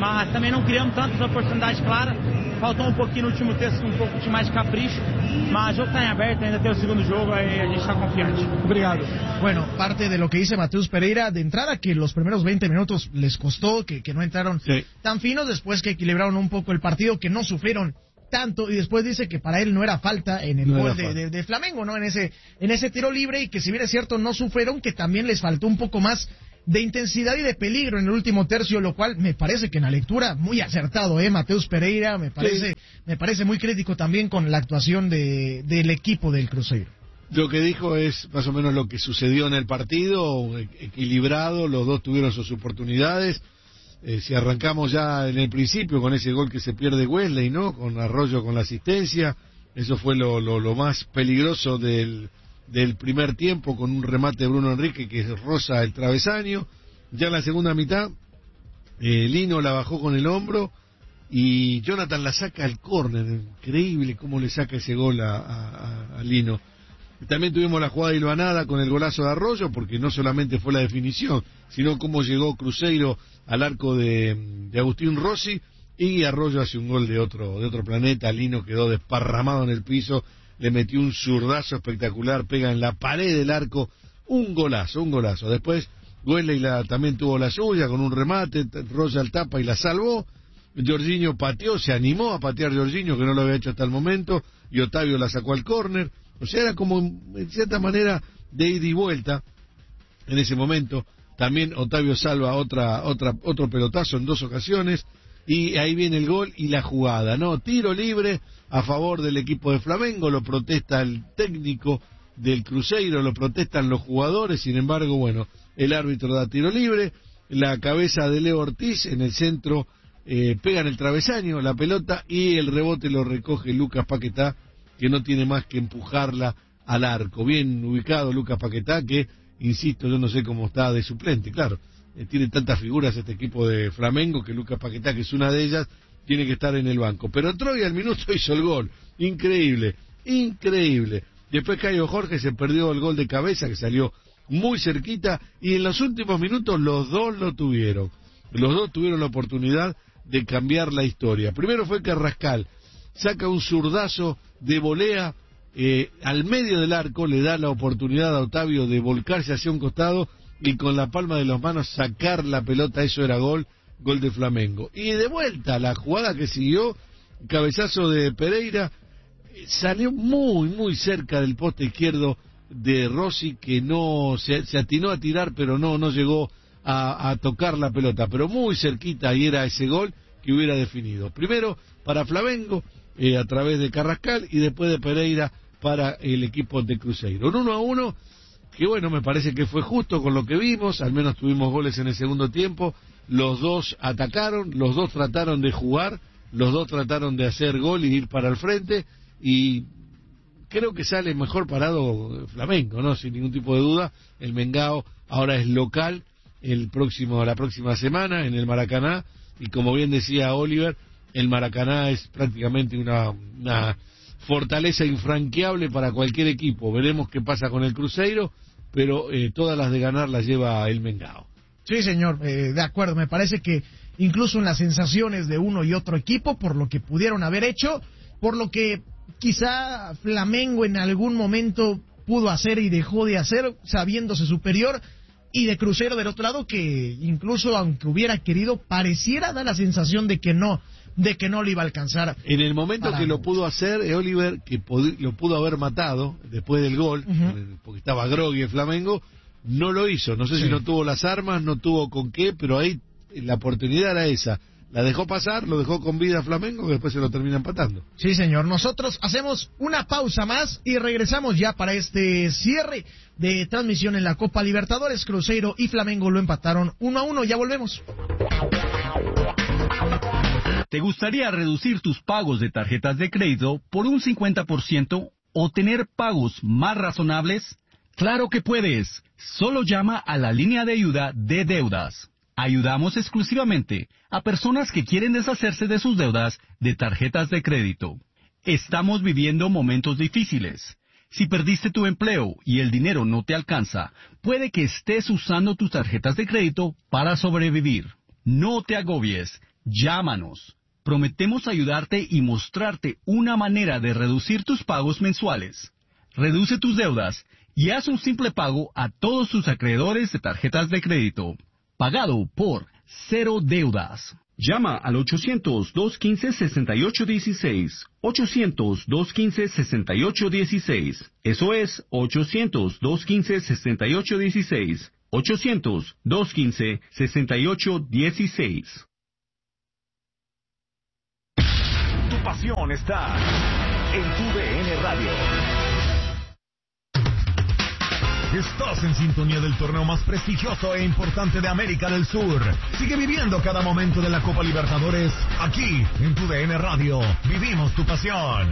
mas também não criamos tantas oportunidades claras. Faltou um pouquinho no último terço, um pouco de mais de capricho, mas o jogo está em aberto, ainda tem o segundo jogo, aí a gente está confiante. Obrigado. Bueno, parte de lo que dice Mateus Pereira, de entrada que los primeros veinte minutos les costó, que, que no entraron sí. tan finos, después que equilibraron un poco el partido, que no sufrieron tanto, y después dice que para él no era falta en el no gol de, de, de Flamengo, ¿no? En ese, en ese tiro libre, y que si bien es cierto no sufrieron, que también les faltó un poco más de intensidad y de peligro en el último tercio, lo cual me parece que en la lectura muy acertado, eh, Mateus Pereira, me parece, sí. me parece muy crítico también con la actuación de, del equipo del Cruzeiro. Lo que dijo es más o menos lo que sucedió en el partido, equilibrado, los dos tuvieron sus oportunidades. Eh, si arrancamos ya en el principio con ese gol que se pierde Wesley, ¿no? Con Arroyo con la asistencia, eso fue lo, lo, lo más peligroso del del primer tiempo, con un remate de Bruno Enrique que roza el travesaño. Ya en la segunda mitad, eh, Lino la bajó con el hombro y Jonathan la saca al córner. Increíble cómo le saca ese gol a, a, a Lino. También tuvimos la jugada hilvanada con el golazo de Arroyo, porque no solamente fue la definición, sino cómo llegó Cruzeiro al arco de, de Agustín Rossi, y Arroyo hace un gol de otro, de otro planeta. Lino quedó desparramado en el piso, le metió un zurdazo espectacular, pega en la pared del arco, un golazo, un golazo. Después Wesley la, también tuvo la suya con un remate, Royal tapa y la salvó. Jorginho pateó, se animó a patear Jorginho, que no lo había hecho hasta el momento, y Otavio la sacó al córner. O sea, era como en cierta manera de ida y vuelta en ese momento. También Otavio salva otra, otra, otro pelotazo en dos ocasiones, y ahí viene el gol y la jugada, ¿no? Tiro libre a favor del equipo de Flamengo, lo protesta el técnico del Cruzeiro, lo protestan los jugadores. Sin embargo, bueno, el árbitro da tiro libre, la cabeza de Leo Ortiz en el centro eh, pega en el travesaño la pelota, y el rebote lo recoge Lucas Paquetá, que no tiene más que empujarla al arco. Bien ubicado Lucas Paquetá, que, insisto, yo no sé cómo está de suplente, claro. Eh, tiene tantas figuras este equipo de Flamengo que Lucas Paquetá, que es una de ellas, tiene que estar en el banco. Pero entró y al minuto hizo el gol. Increíble, increíble. Después Caio Jorge se perdió el gol de cabeza, que salió muy cerquita, y en los últimos minutos los dos lo tuvieron. Los dos tuvieron la oportunidad de cambiar la historia. Primero fue Carrascal, saca un zurdazo de volea eh, al medio del arco, le da la oportunidad a Otavio de volcarse hacia un costado y con la palma de las manos sacar la pelota. Eso era gol, gol de Flamengo. Y de vuelta, la jugada que siguió, cabezazo de Pereira, salió muy, muy cerca del poste izquierdo de Rossi, que no se, se atinó a tirar, pero no, no llegó a, a tocar la pelota, pero muy cerquita, y era ese gol que hubiera definido. Primero para Flamengo, eh, a través de Carrascal, y después de Pereira para el equipo de Cruzeiro. Un uno a uno, que bueno, me parece que fue justo con lo que vimos. Al menos tuvimos goles en el segundo tiempo. Los dos atacaron, los dos trataron de jugar, los dos trataron de hacer gol y ir para el frente, y creo que sale mejor parado Flamengo, ¿no? Sin ningún tipo de duda. El Mengao ahora es local el próximo, la próxima semana en el Maracaná, y como bien decía Oliver, el Maracaná es prácticamente una, una fortaleza infranqueable para cualquier equipo. Veremos qué pasa con el Cruzeiro, pero eh, todas las de ganar las lleva el Mengao. Sí, señor, eh, de acuerdo. Me parece que incluso en las sensaciones de uno y otro equipo, por lo que pudieron haber hecho, por lo que quizá Flamengo en algún momento pudo hacer y dejó de hacer, sabiéndose superior, y de Cruzeiro del otro lado, que incluso aunque hubiera querido, pareciera dar la sensación de que no, de que no lo iba a alcanzar. En el momento para... que lo pudo hacer, eh, Oliver, que pod- lo pudo haber matado después del gol, uh-huh. porque estaba groggy el Flamengo, no lo hizo. No sé sí. si no tuvo las armas, no tuvo con qué, pero ahí la oportunidad era esa. La dejó pasar, lo dejó con vida a Flamengo, que después se lo termina empatando. Sí, señor. Nosotros hacemos una pausa más y regresamos ya para este cierre de transmisión en la Copa Libertadores. Cruzeiro y Flamengo lo empataron uno a uno. Ya volvemos. ¿Te gustaría reducir tus pagos de tarjetas de crédito por un cincuenta por ciento o tener pagos más razonables? ¡Claro que puedes! Solo llama a la línea de ayuda de deudas. Ayudamos exclusivamente a personas que quieren deshacerse de sus deudas de tarjetas de crédito. Estamos viviendo momentos difíciles. Si perdiste tu empleo y el dinero no te alcanza, puede que estés usando tus tarjetas de crédito para sobrevivir. No te agobies. Llámanos. Prometemos ayudarte y mostrarte una manera de reducir tus pagos mensuales. Reduce tus deudas y haz un simple pago a todos tus acreedores de tarjetas de crédito. Pagado por Cero Deudas. Llama al ochocientos, dos quince, sesenta y ocho dieciséis. ochocientos, dos quince, sesenta y ocho dieciséis. Eso es ochocientos, dos quince, sesenta y ocho dieciséis. ochocientos, dos quince, sesenta y ocho dieciséis. Tu pasión está en tu D N Radio. Estás en sintonía del torneo más prestigioso e importante de América del Sur. Sigue viviendo cada momento de la Copa Libertadores aquí en tu D N Radio. Vivimos tu pasión.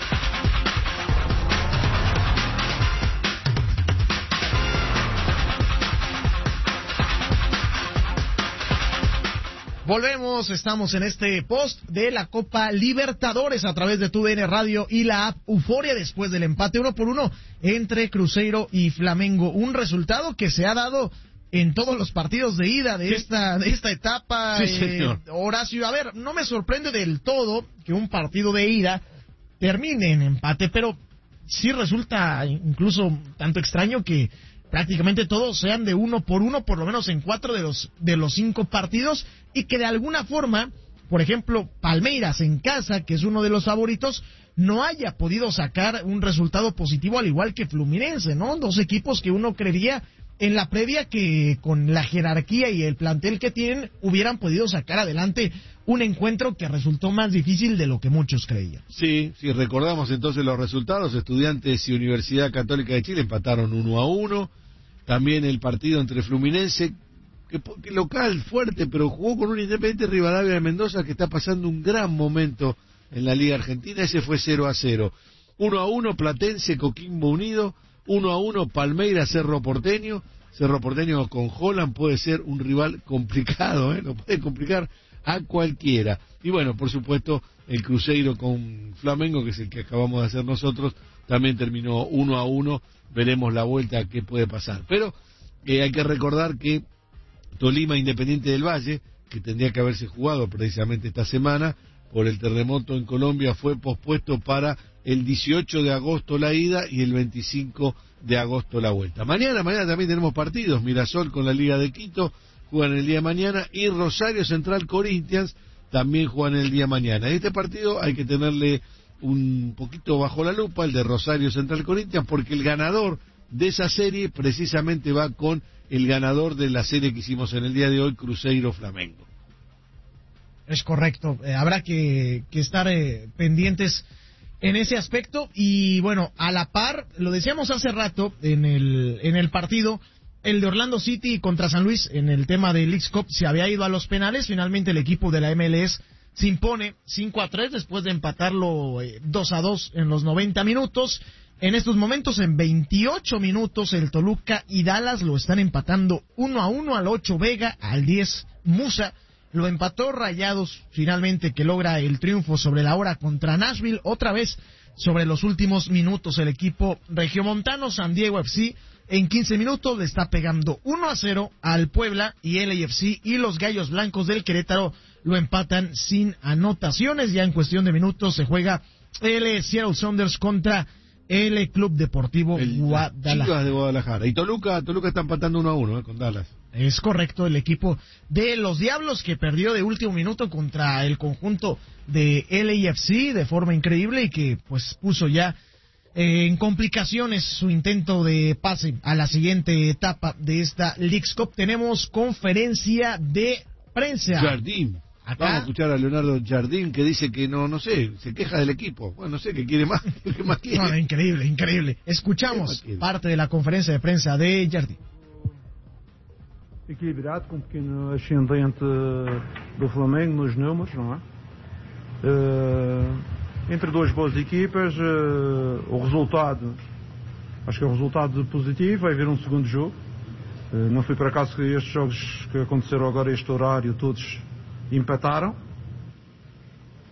Volvemos, estamos en este post de la Copa Libertadores a través de tu D N Radio y la app Euforia después del empate uno por uno entre Cruzeiro y Flamengo. Un resultado que se ha dado en todos los partidos de ida de, sí. esta, de esta etapa. Sí, señor. Eh, Horacio, a ver, no me sorprende del todo que un partido de ida termine en empate, pero sí resulta incluso tanto extraño que prácticamente todos sean de uno por uno, por lo menos en cuatro de los de los cinco partidos, y que de alguna forma, por ejemplo, Palmeiras en casa, que es uno de los favoritos, no haya podido sacar un resultado positivo, al igual que Fluminense, ¿no? Dos equipos que uno creería en la previa que con la jerarquía y el plantel que tienen hubieran podido sacar adelante un encuentro que resultó más difícil de lo que muchos creían. Sí, sí, recordamos entonces los resultados. Estudiantes y Universidad Católica de Chile empataron uno a uno. También el partido entre Fluminense, que, que local, fuerte, pero jugó con un Independiente Rivadavia de Mendoza que está pasando un gran momento en la Liga Argentina. Ese fue cero a cero. uno a uno Platense, Coquimbo Unido. uno a uno Palmeiras, Cerro Porteño. Cerro Porteño con Holland puede ser un rival complicado, ¿eh? Lo puede complicar a cualquiera. Y bueno, por supuesto, el Cruzeiro con Flamengo, que es el que acabamos de hacer nosotros, también terminó uno a uno. Veremos la vuelta qué puede pasar. Pero eh, hay que recordar que Tolima Independiente del Valle, que tendría que haberse jugado precisamente esta semana, por el terremoto en Colombia, fue pospuesto para el dieciocho de agosto la ida y el veinticinco de agosto la vuelta. Mañana, mañana también tenemos partidos. Mirasol con la Liga de Quito juegan el día de mañana, y Rosario Central Corinthians también juegan el día de mañana. Este partido hay que tenerle un poquito bajo la lupa, el de Rosario Central Corinthians, porque el ganador de esa serie precisamente va con el ganador de la serie que hicimos en el día de hoy, Cruzeiro Flamengo. Es correcto, eh, habrá que, que estar eh, pendientes en ese aspecto. Y bueno, a la par, lo decíamos hace rato en el, en el partido, el de Orlando City contra San Luis, en el tema de Leagues Cup, se había ido a los penales. Finalmente el equipo de la M L S se impone cinco a tres después de empatarlo eh, dos a dos en los noventa minutos. En estos momentos, en veintiocho minutos, el Toluca y Dallas lo están empatando uno a uno, al ocho Vega, al diez Musa. Lo empató Rayados, finalmente, que logra el triunfo sobre la hora contra Nashville. Otra vez, sobre los últimos minutos, el equipo regiomontano, San Diego F C, en quince minutos le está pegando uno a cero al Puebla, y L A F C y los Gallos Blancos del Querétaro lo empatan sin anotaciones. Ya en cuestión de minutos se juega el Seattle Sounders contra el Club Deportivo el, Guadalajara. Chivas de Guadalajara. Y Toluca, Toluca está empatando uno a uno eh, con Dallas. Es correcto, el equipo de los Diablos, que perdió de último minuto contra el conjunto de L A F C de forma increíble, y que pues puso ya eh, en complicaciones su intento de pase a la siguiente etapa de esta Leagues Cup. Tenemos conferencia de prensa. Jardín. Acá. Vamos a escuchar a Leonardo Jardín, que dice que no, no sé, se queja del equipo. Bueno, no sé, que quiere más, ¿qué más quiere? No, increíble, increíble. Escuchamos parte de la conferencia de prensa de Jardín. Equilibrado, com um pequeno ascendente do Flamengo nos números, não é? Uh, entre duas boas equipas, uh, o resultado, acho que é um resultado positivo. Vai haver um segundo jogo. Uh, não foi por acaso que estes jogos que aconteceram agora, este horário, todos empataram.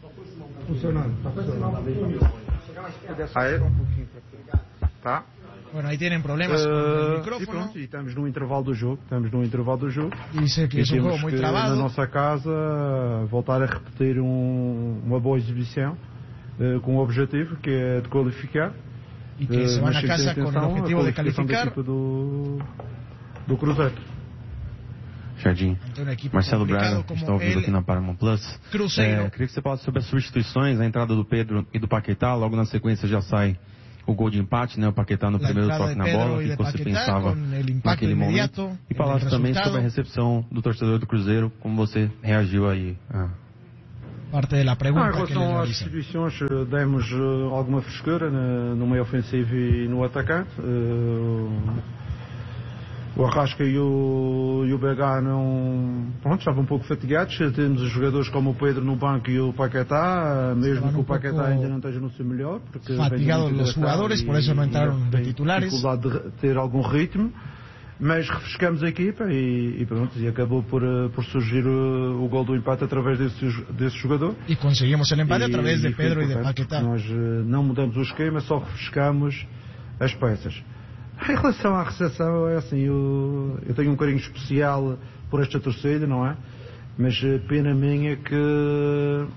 Funcionando, está funcionando. Ah, é? Tá. Bueno, aí tienen problemas uh, com o micrófono. E pronto, e estamos no intervalo do jogo, estamos no intervalo do jogo. E sei que e é um jogo muito travado. Na nossa casa, voltar a repetir um, uma boa exibição, uh, com o objetivo que é de qualificar. E que uh, se vai a casa com o objetivo de qualificar. Do, do Cruzeiro. Jardim, Marcelo Braga, está ao vivo aqui na Paramount Plus. É, queria que você falasse sobre as substituições, a entrada do Pedro e do Paquetá. Logo na sequência já sai o gol de empate, né? O Paquetá no primeiro toque na bola, o que você pensava naquele momento. E falasse também sobre a recepção do torcedor do Cruzeiro, como você reagiu aí. Ah. Parte da pergunta. Ah, em relação às substituições, demos uh, alguma frescura no, no meio ofensivo e no atacante. Uh, O Arrasca e o, e o B H não, pronto, estavam um pouco fatigados. Temos os jogadores como o Pedro no banco e o Paquetá, mesmo que o Paquetá ainda não esteja no seu melhor. Fatigados os jogadores, por isso não entraram de titulares. Dificuldade de ter algum ritmo, mas refrescamos a equipa e, e pronto, e acabou por, por surgir o, o gol do empate através desse, desse jogador. E conseguimos o empate através de Pedro e de Paquetá. Nós não mudamos o esquema, só refrescamos as peças. Em relação à recepção, é assim, eu, eu tenho um carinho especial por esta torcida, não é? Mas pena minha que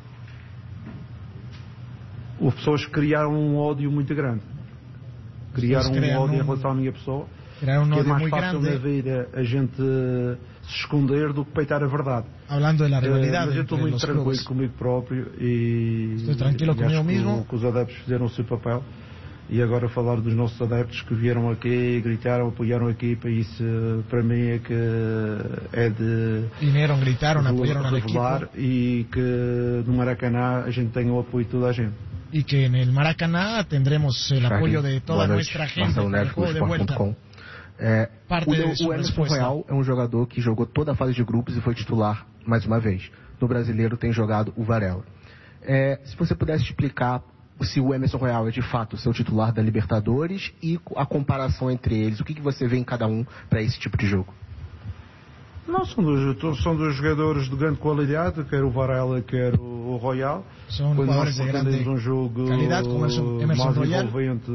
houve pessoas que criaram um ódio muito grande. Criaram um ódio um... em relação à minha pessoa. Criaram um que ódio é mais muito fácil grande. na vida a gente se esconder do que peitar a verdade. Falando da rivalidade, mas eu estou muito tranquilo clubes. comigo próprio e, estou tranquilo e comigo acho mesmo. Que, que os adeptos fizeram o seu papel. E agora falar dos nossos adeptos que vieram aqui, gritaram, apoiaram a equipa, isso para mim é que é de... Vieram, gritaram, apoiaram a equipa. E que no Maracanã a gente tem o apoio de toda a gente. E que no Maracanã tendremos o apoio de toda a nossa gente para o jogo de vuelta. É, o o Emerson Royal é um jogador que jogou toda a fase de grupos e foi titular mais uma vez. No Brasileiro tem jogado o Varela. É, se você pudesse explicar se o Emerson Royal é de fato o seu titular da Libertadores e a comparação entre eles, o que, que você vê em cada um para esse tipo de jogo? Não, são dois, são dois jogadores de grande qualidade, quer o Varela, quer o Royal. São jogadores de grande um jogo qualidade, como Emerson, Emerson mais Royal. envolvente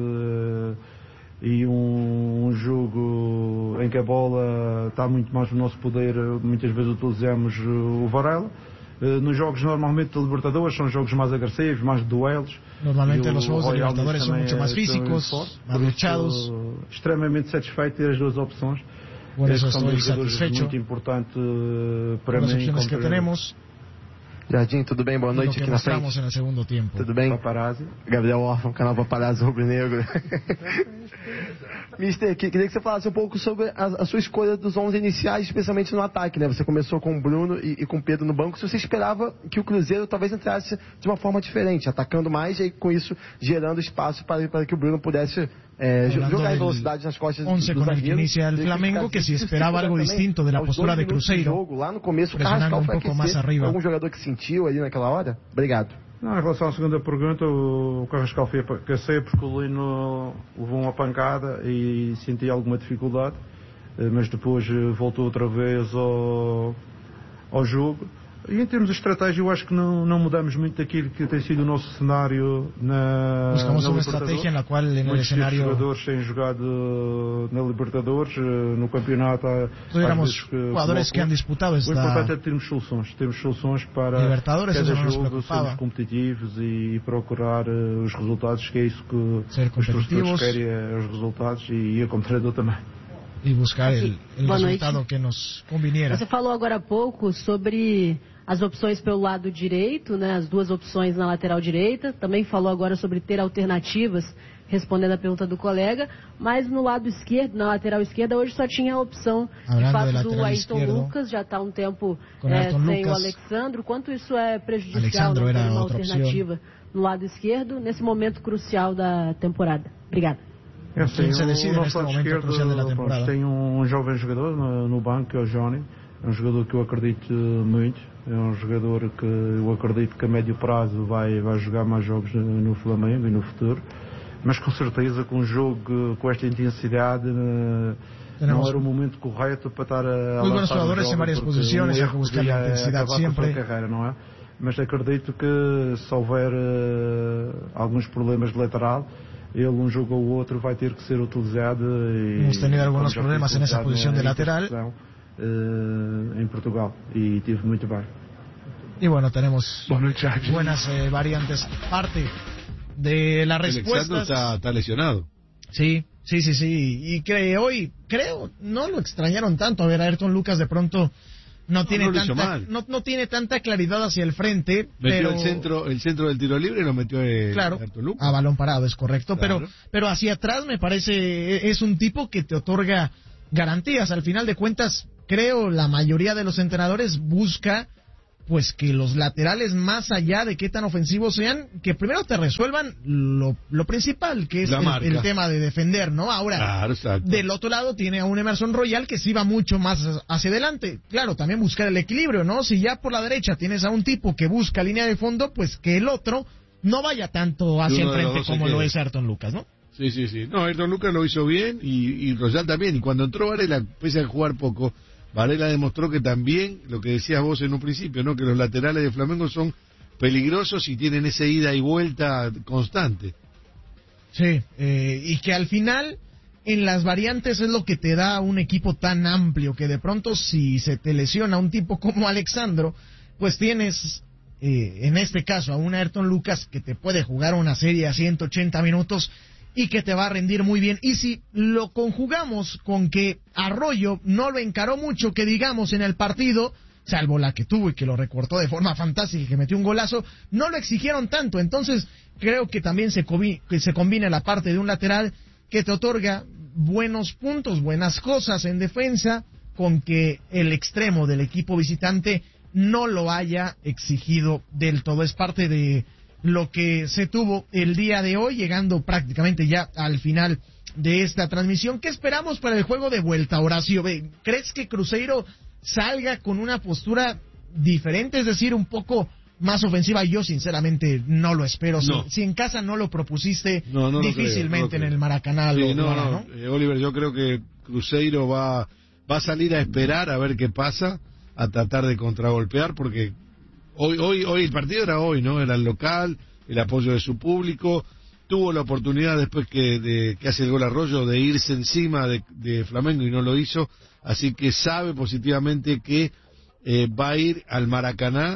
e um, um jogo em que a bola está muito mais no nosso poder, muitas vezes utilizamos o Varela. Nos jogos normalmente de Libertadores são jogos mais agressivos, mais de duelos. Normalmente os jogos de Libertadores são muito mais físicos, mais luchados. Extremamente satisfeito de ter as duas opções. Por isso são estou satisfeito. Muito importante para mim. As opções que temos. Jardim, tudo bem? Boa noite aqui na frente. No segundo tempo. Tudo bem? Paparazzi. Gabriel Orfan, canal Paparazzi Rubro-Negro. Mister, queria que você falasse um pouco sobre a, a sua escolha dos onze iniciais, especialmente no ataque, né? Você começou com o Bruno e, e com o Pedro no banco. Se você esperava que o Cruzeiro talvez entrasse de uma forma diferente, atacando mais e com isso gerando espaço para, para que o Bruno pudesse eh, jogar em velocidade nas costas dos zagueiros. Que inicia el Flamengo, que se esperava algo distinto da postura de Cruzeiro. Jogo, lá no começo, o Carrascal foi aquecer. Algum jogador que sentiu ali naquela hora? Obrigado. Não, em relação à segunda pergunta, o Carrascal foi aquecer porque o Lino levou uma pancada e senti alguma dificuldade, mas depois voltou outra vez ao, ao jogo. E em termos de estratégia, eu acho que não, não mudamos muito daquilo que tem sido o nosso cenário na Buscamos uma estratégia na qual no cenário... Os jogadores têm jogado na Libertadores, no campeonato... Tuviéramos jogadores que han disputado esta... O importante é termos soluções, termos soluções para Libertadores, cada jogo, sermos competitivos e procurar os resultados, que é isso que os torcedores querem, os resultados, e eu como treinador também. E buscar o resultado noite. Que nos conveniera. Você falou agora há pouco sobre as opções pelo lado direito, né, as duas opções na lateral direita. Também falou agora sobre ter alternativas, respondendo a pergunta do colega. Mas no lado esquerdo, na lateral esquerda, hoje só tinha a opção de fato do Ayrton Lucas. Já está há um tempo é, sem Lucas. O Alexandro. Quanto isso é prejudicial, não ter uma alternativa opção. No lado esquerdo, nesse momento crucial da temporada? Obrigada. É assim, o nosso lado esquerdo tem um jovem jogador no, no banco, que é o Johnny. É um jogador que eu acredito muito. É um jogador que eu acredito que a médio prazo vai, vai jogar mais jogos no, no Flamengo e no futuro. Mas com certeza que um jogo com esta intensidade não era o momento correto para estar a Muy buenos jugadores em várias posições, hay que buscar a intensidade sempre. Carreira, não é? Mas acredito que se houver uh, alguns problemas de lateral, ele um jogo ou outro vai ter que ser utilizado. E, hemos tenido algunos problemas en esa posición de lateral uh, en Portugal y tive muito bem. Y bueno, tenemos buenas eh, variantes. Parte de la respuesta. Está, está lesionado. Sí, sí, sí, sí. Y que hoy, creo, no lo extrañaron tanto. A ver, Ayrton Lucas de pronto no tiene, no, no tanta, no, no tiene tanta claridad hacia el frente. Metió pero... el centro, el centro del tiro libre y lo metió el, claro, Ayrton Lucas. A balón parado, es correcto. Claro. Pero, pero hacia atrás me parece, es un tipo que te otorga garantías. Al final de cuentas, creo, la mayoría de los entrenadores busca pues que los laterales, más allá de qué tan ofensivos sean, que primero te resuelvan lo, lo principal, que es el, el tema de defender, ¿no? Ahora, claro, del otro lado tiene a un Emerson Royal que sí va mucho más hacia adelante. Claro, también buscar el equilibrio, ¿no? Si ya por la derecha tienes a un tipo que busca línea de fondo, pues que el otro no vaya tanto hacia enfrente como lo es Ayrton Lucas, ¿no? Sí, sí, sí. No, Ayrton Lucas lo hizo bien y, y Royal también. Y cuando entró Varela, pese a jugar poco, Varela demostró que también, lo que decías vos en un principio, ¿no? Que los laterales de Flamengo son peligrosos y tienen esa ida y vuelta constante. Sí, eh, y que al final, en las variantes es lo que te da un equipo tan amplio, que de pronto si se te lesiona un tipo como Alexandro, pues tienes, eh, en este caso, a un Ayrton Lucas que te puede jugar una serie a ciento ochenta minutos y que te va a rendir muy bien. Y si lo conjugamos con que Arroyo no lo encaró mucho, que digamos, en el partido, salvo la que tuvo y que lo recortó de forma fantástica y que metió un golazo, no lo exigieron tanto. Entonces creo que también se, cobi- que se combina la parte de un lateral que te otorga buenos puntos, buenas cosas en defensa, con que el extremo del equipo visitante no lo haya exigido del todo. Es parte de lo que se tuvo el día de hoy, llegando prácticamente ya al final de esta transmisión. ¿Qué esperamos para el juego de vuelta, Horacio? ¿Crees que Cruzeiro salga con una postura diferente, es decir, un poco más ofensiva? Yo sinceramente no lo espero. No. Si, si en casa no lo propusiste, no, no difícilmente creo, no en el Maracaná sí, lo, no, lo hará, no, ¿no? Eh, Oliver, yo creo que Cruzeiro va, va a salir a esperar a ver qué pasa, a tratar de contragolpear, porque Hoy, hoy, hoy el partido era hoy, ¿no? Era el local, el apoyo de su público. Tuvo la oportunidad después que, de, que hace el gol Arroyo de irse encima de, de Flamengo y no lo hizo. Así que sabe positivamente que eh, va a ir al Maracaná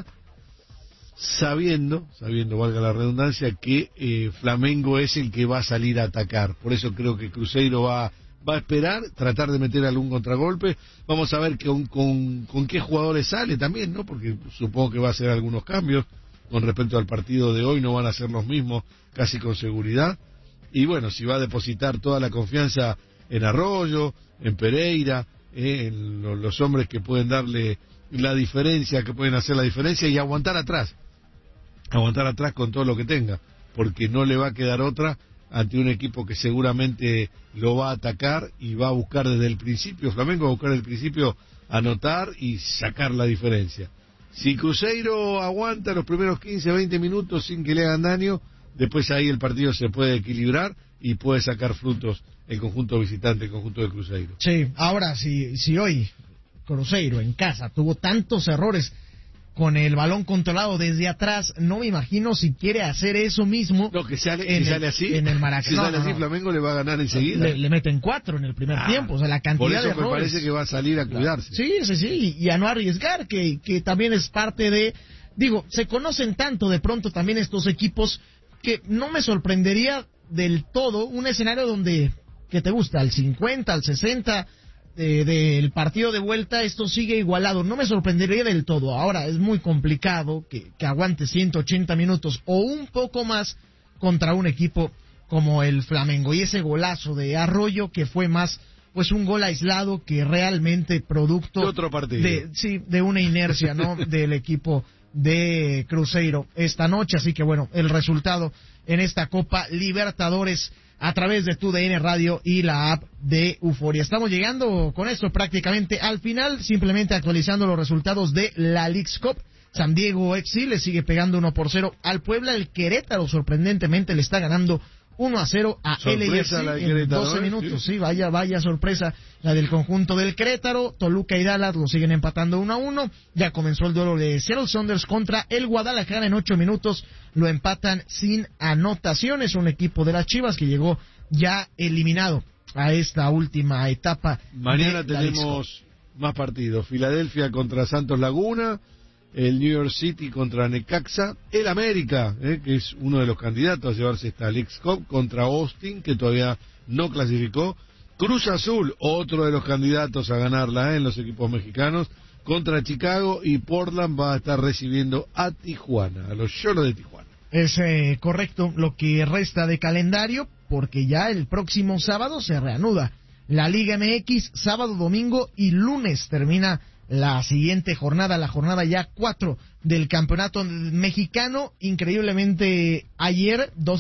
sabiendo, sabiendo, valga la redundancia, que eh, Flamengo es el que va a salir a atacar. Por eso creo que Cruzeiro va va a esperar, tratar de meter algún contragolpe. Vamos a ver con, con, con qué jugadores sale también, ¿no? Porque supongo que va a hacer algunos cambios con respecto al partido de hoy, no van a ser los mismos casi con seguridad. Y bueno, si va a depositar toda la confianza en Arroyo, en Pereira, eh, en lo, los hombres que pueden darle la diferencia, que pueden hacer la diferencia y aguantar atrás. Aguantar atrás con todo lo que tenga, porque no le va a quedar otra ante un equipo que seguramente lo va a atacar y va a buscar desde el principio, Flamengo va a buscar desde el principio anotar y sacar la diferencia. Si Cruzeiro aguanta los primeros quince, veinte minutos sin que le hagan daño, después ahí el partido se puede equilibrar y puede sacar frutos el conjunto visitante, el conjunto de Cruzeiro. Sí, ahora si, si hoy Cruzeiro en casa tuvo tantos errores con el balón controlado desde atrás, no me imagino si quiere hacer eso mismo. No, que sale, en que el, sale así. En el Maracaná. Si sale no, así, no. Flamengo le va a ganar enseguida. Le, le meten cuatro en el primer ah, tiempo, o sea, la cantidad por eso de errores. me parece que va a salir a cuidarse. Sí, sí, sí, y a no arriesgar, que, que también es parte de... Digo, se conocen tanto de pronto también estos equipos que no me sorprendería del todo un escenario donde, que te gusta, al cincuenta, al sesenta... del de partido de vuelta, esto sigue igualado. No me sorprendería del todo. Ahora, es muy complicado que, que aguante ciento ochenta minutos o un poco más contra un equipo como el Flamengo. Y ese golazo de Arroyo, que fue más pues un gol aislado que realmente producto de otro partido. De, sí, de una inercia, ¿no? del equipo de Cruzeiro esta noche. Así que bueno, el resultado en esta Copa Libertadores a través de Tu D N Radio y la app de Euforia. Estamos llegando con esto prácticamente al final, simplemente actualizando los resultados de la Leagues Cup. San Diego F C le sigue pegando uno por cero al Puebla. El Querétaro sorprendentemente le está ganando uno a cero a L A F C en doce minutos. Sí, vaya, vaya sorpresa la del conjunto del Querétaro. Toluca y Dallas lo siguen empatando uno a uno. Ya comenzó el duelo de Seattle Sounders contra el Guadalajara en ocho minutos. Lo empatan sin anotaciones. Un equipo de las Chivas que llegó ya eliminado a esta última etapa. Mañana tenemos más partidos. Filadelfia contra Santos Laguna, el New York City contra Necaxa, el América, eh, que es uno de los candidatos a llevarse esta Leagues Cup, contra Austin, que todavía no clasificó. Cruz Azul, otro de los candidatos a ganarla eh, en los equipos mexicanos, contra Chicago, y Portland va a estar recibiendo a Tijuana, a los Xolos de Tijuana. Es eh, correcto lo que resta de calendario, porque ya el próximo sábado se reanuda la Liga M X, sábado, domingo y lunes termina la siguiente jornada, la jornada ya cuatro del campeonato mexicano. Increíblemente ayer, dos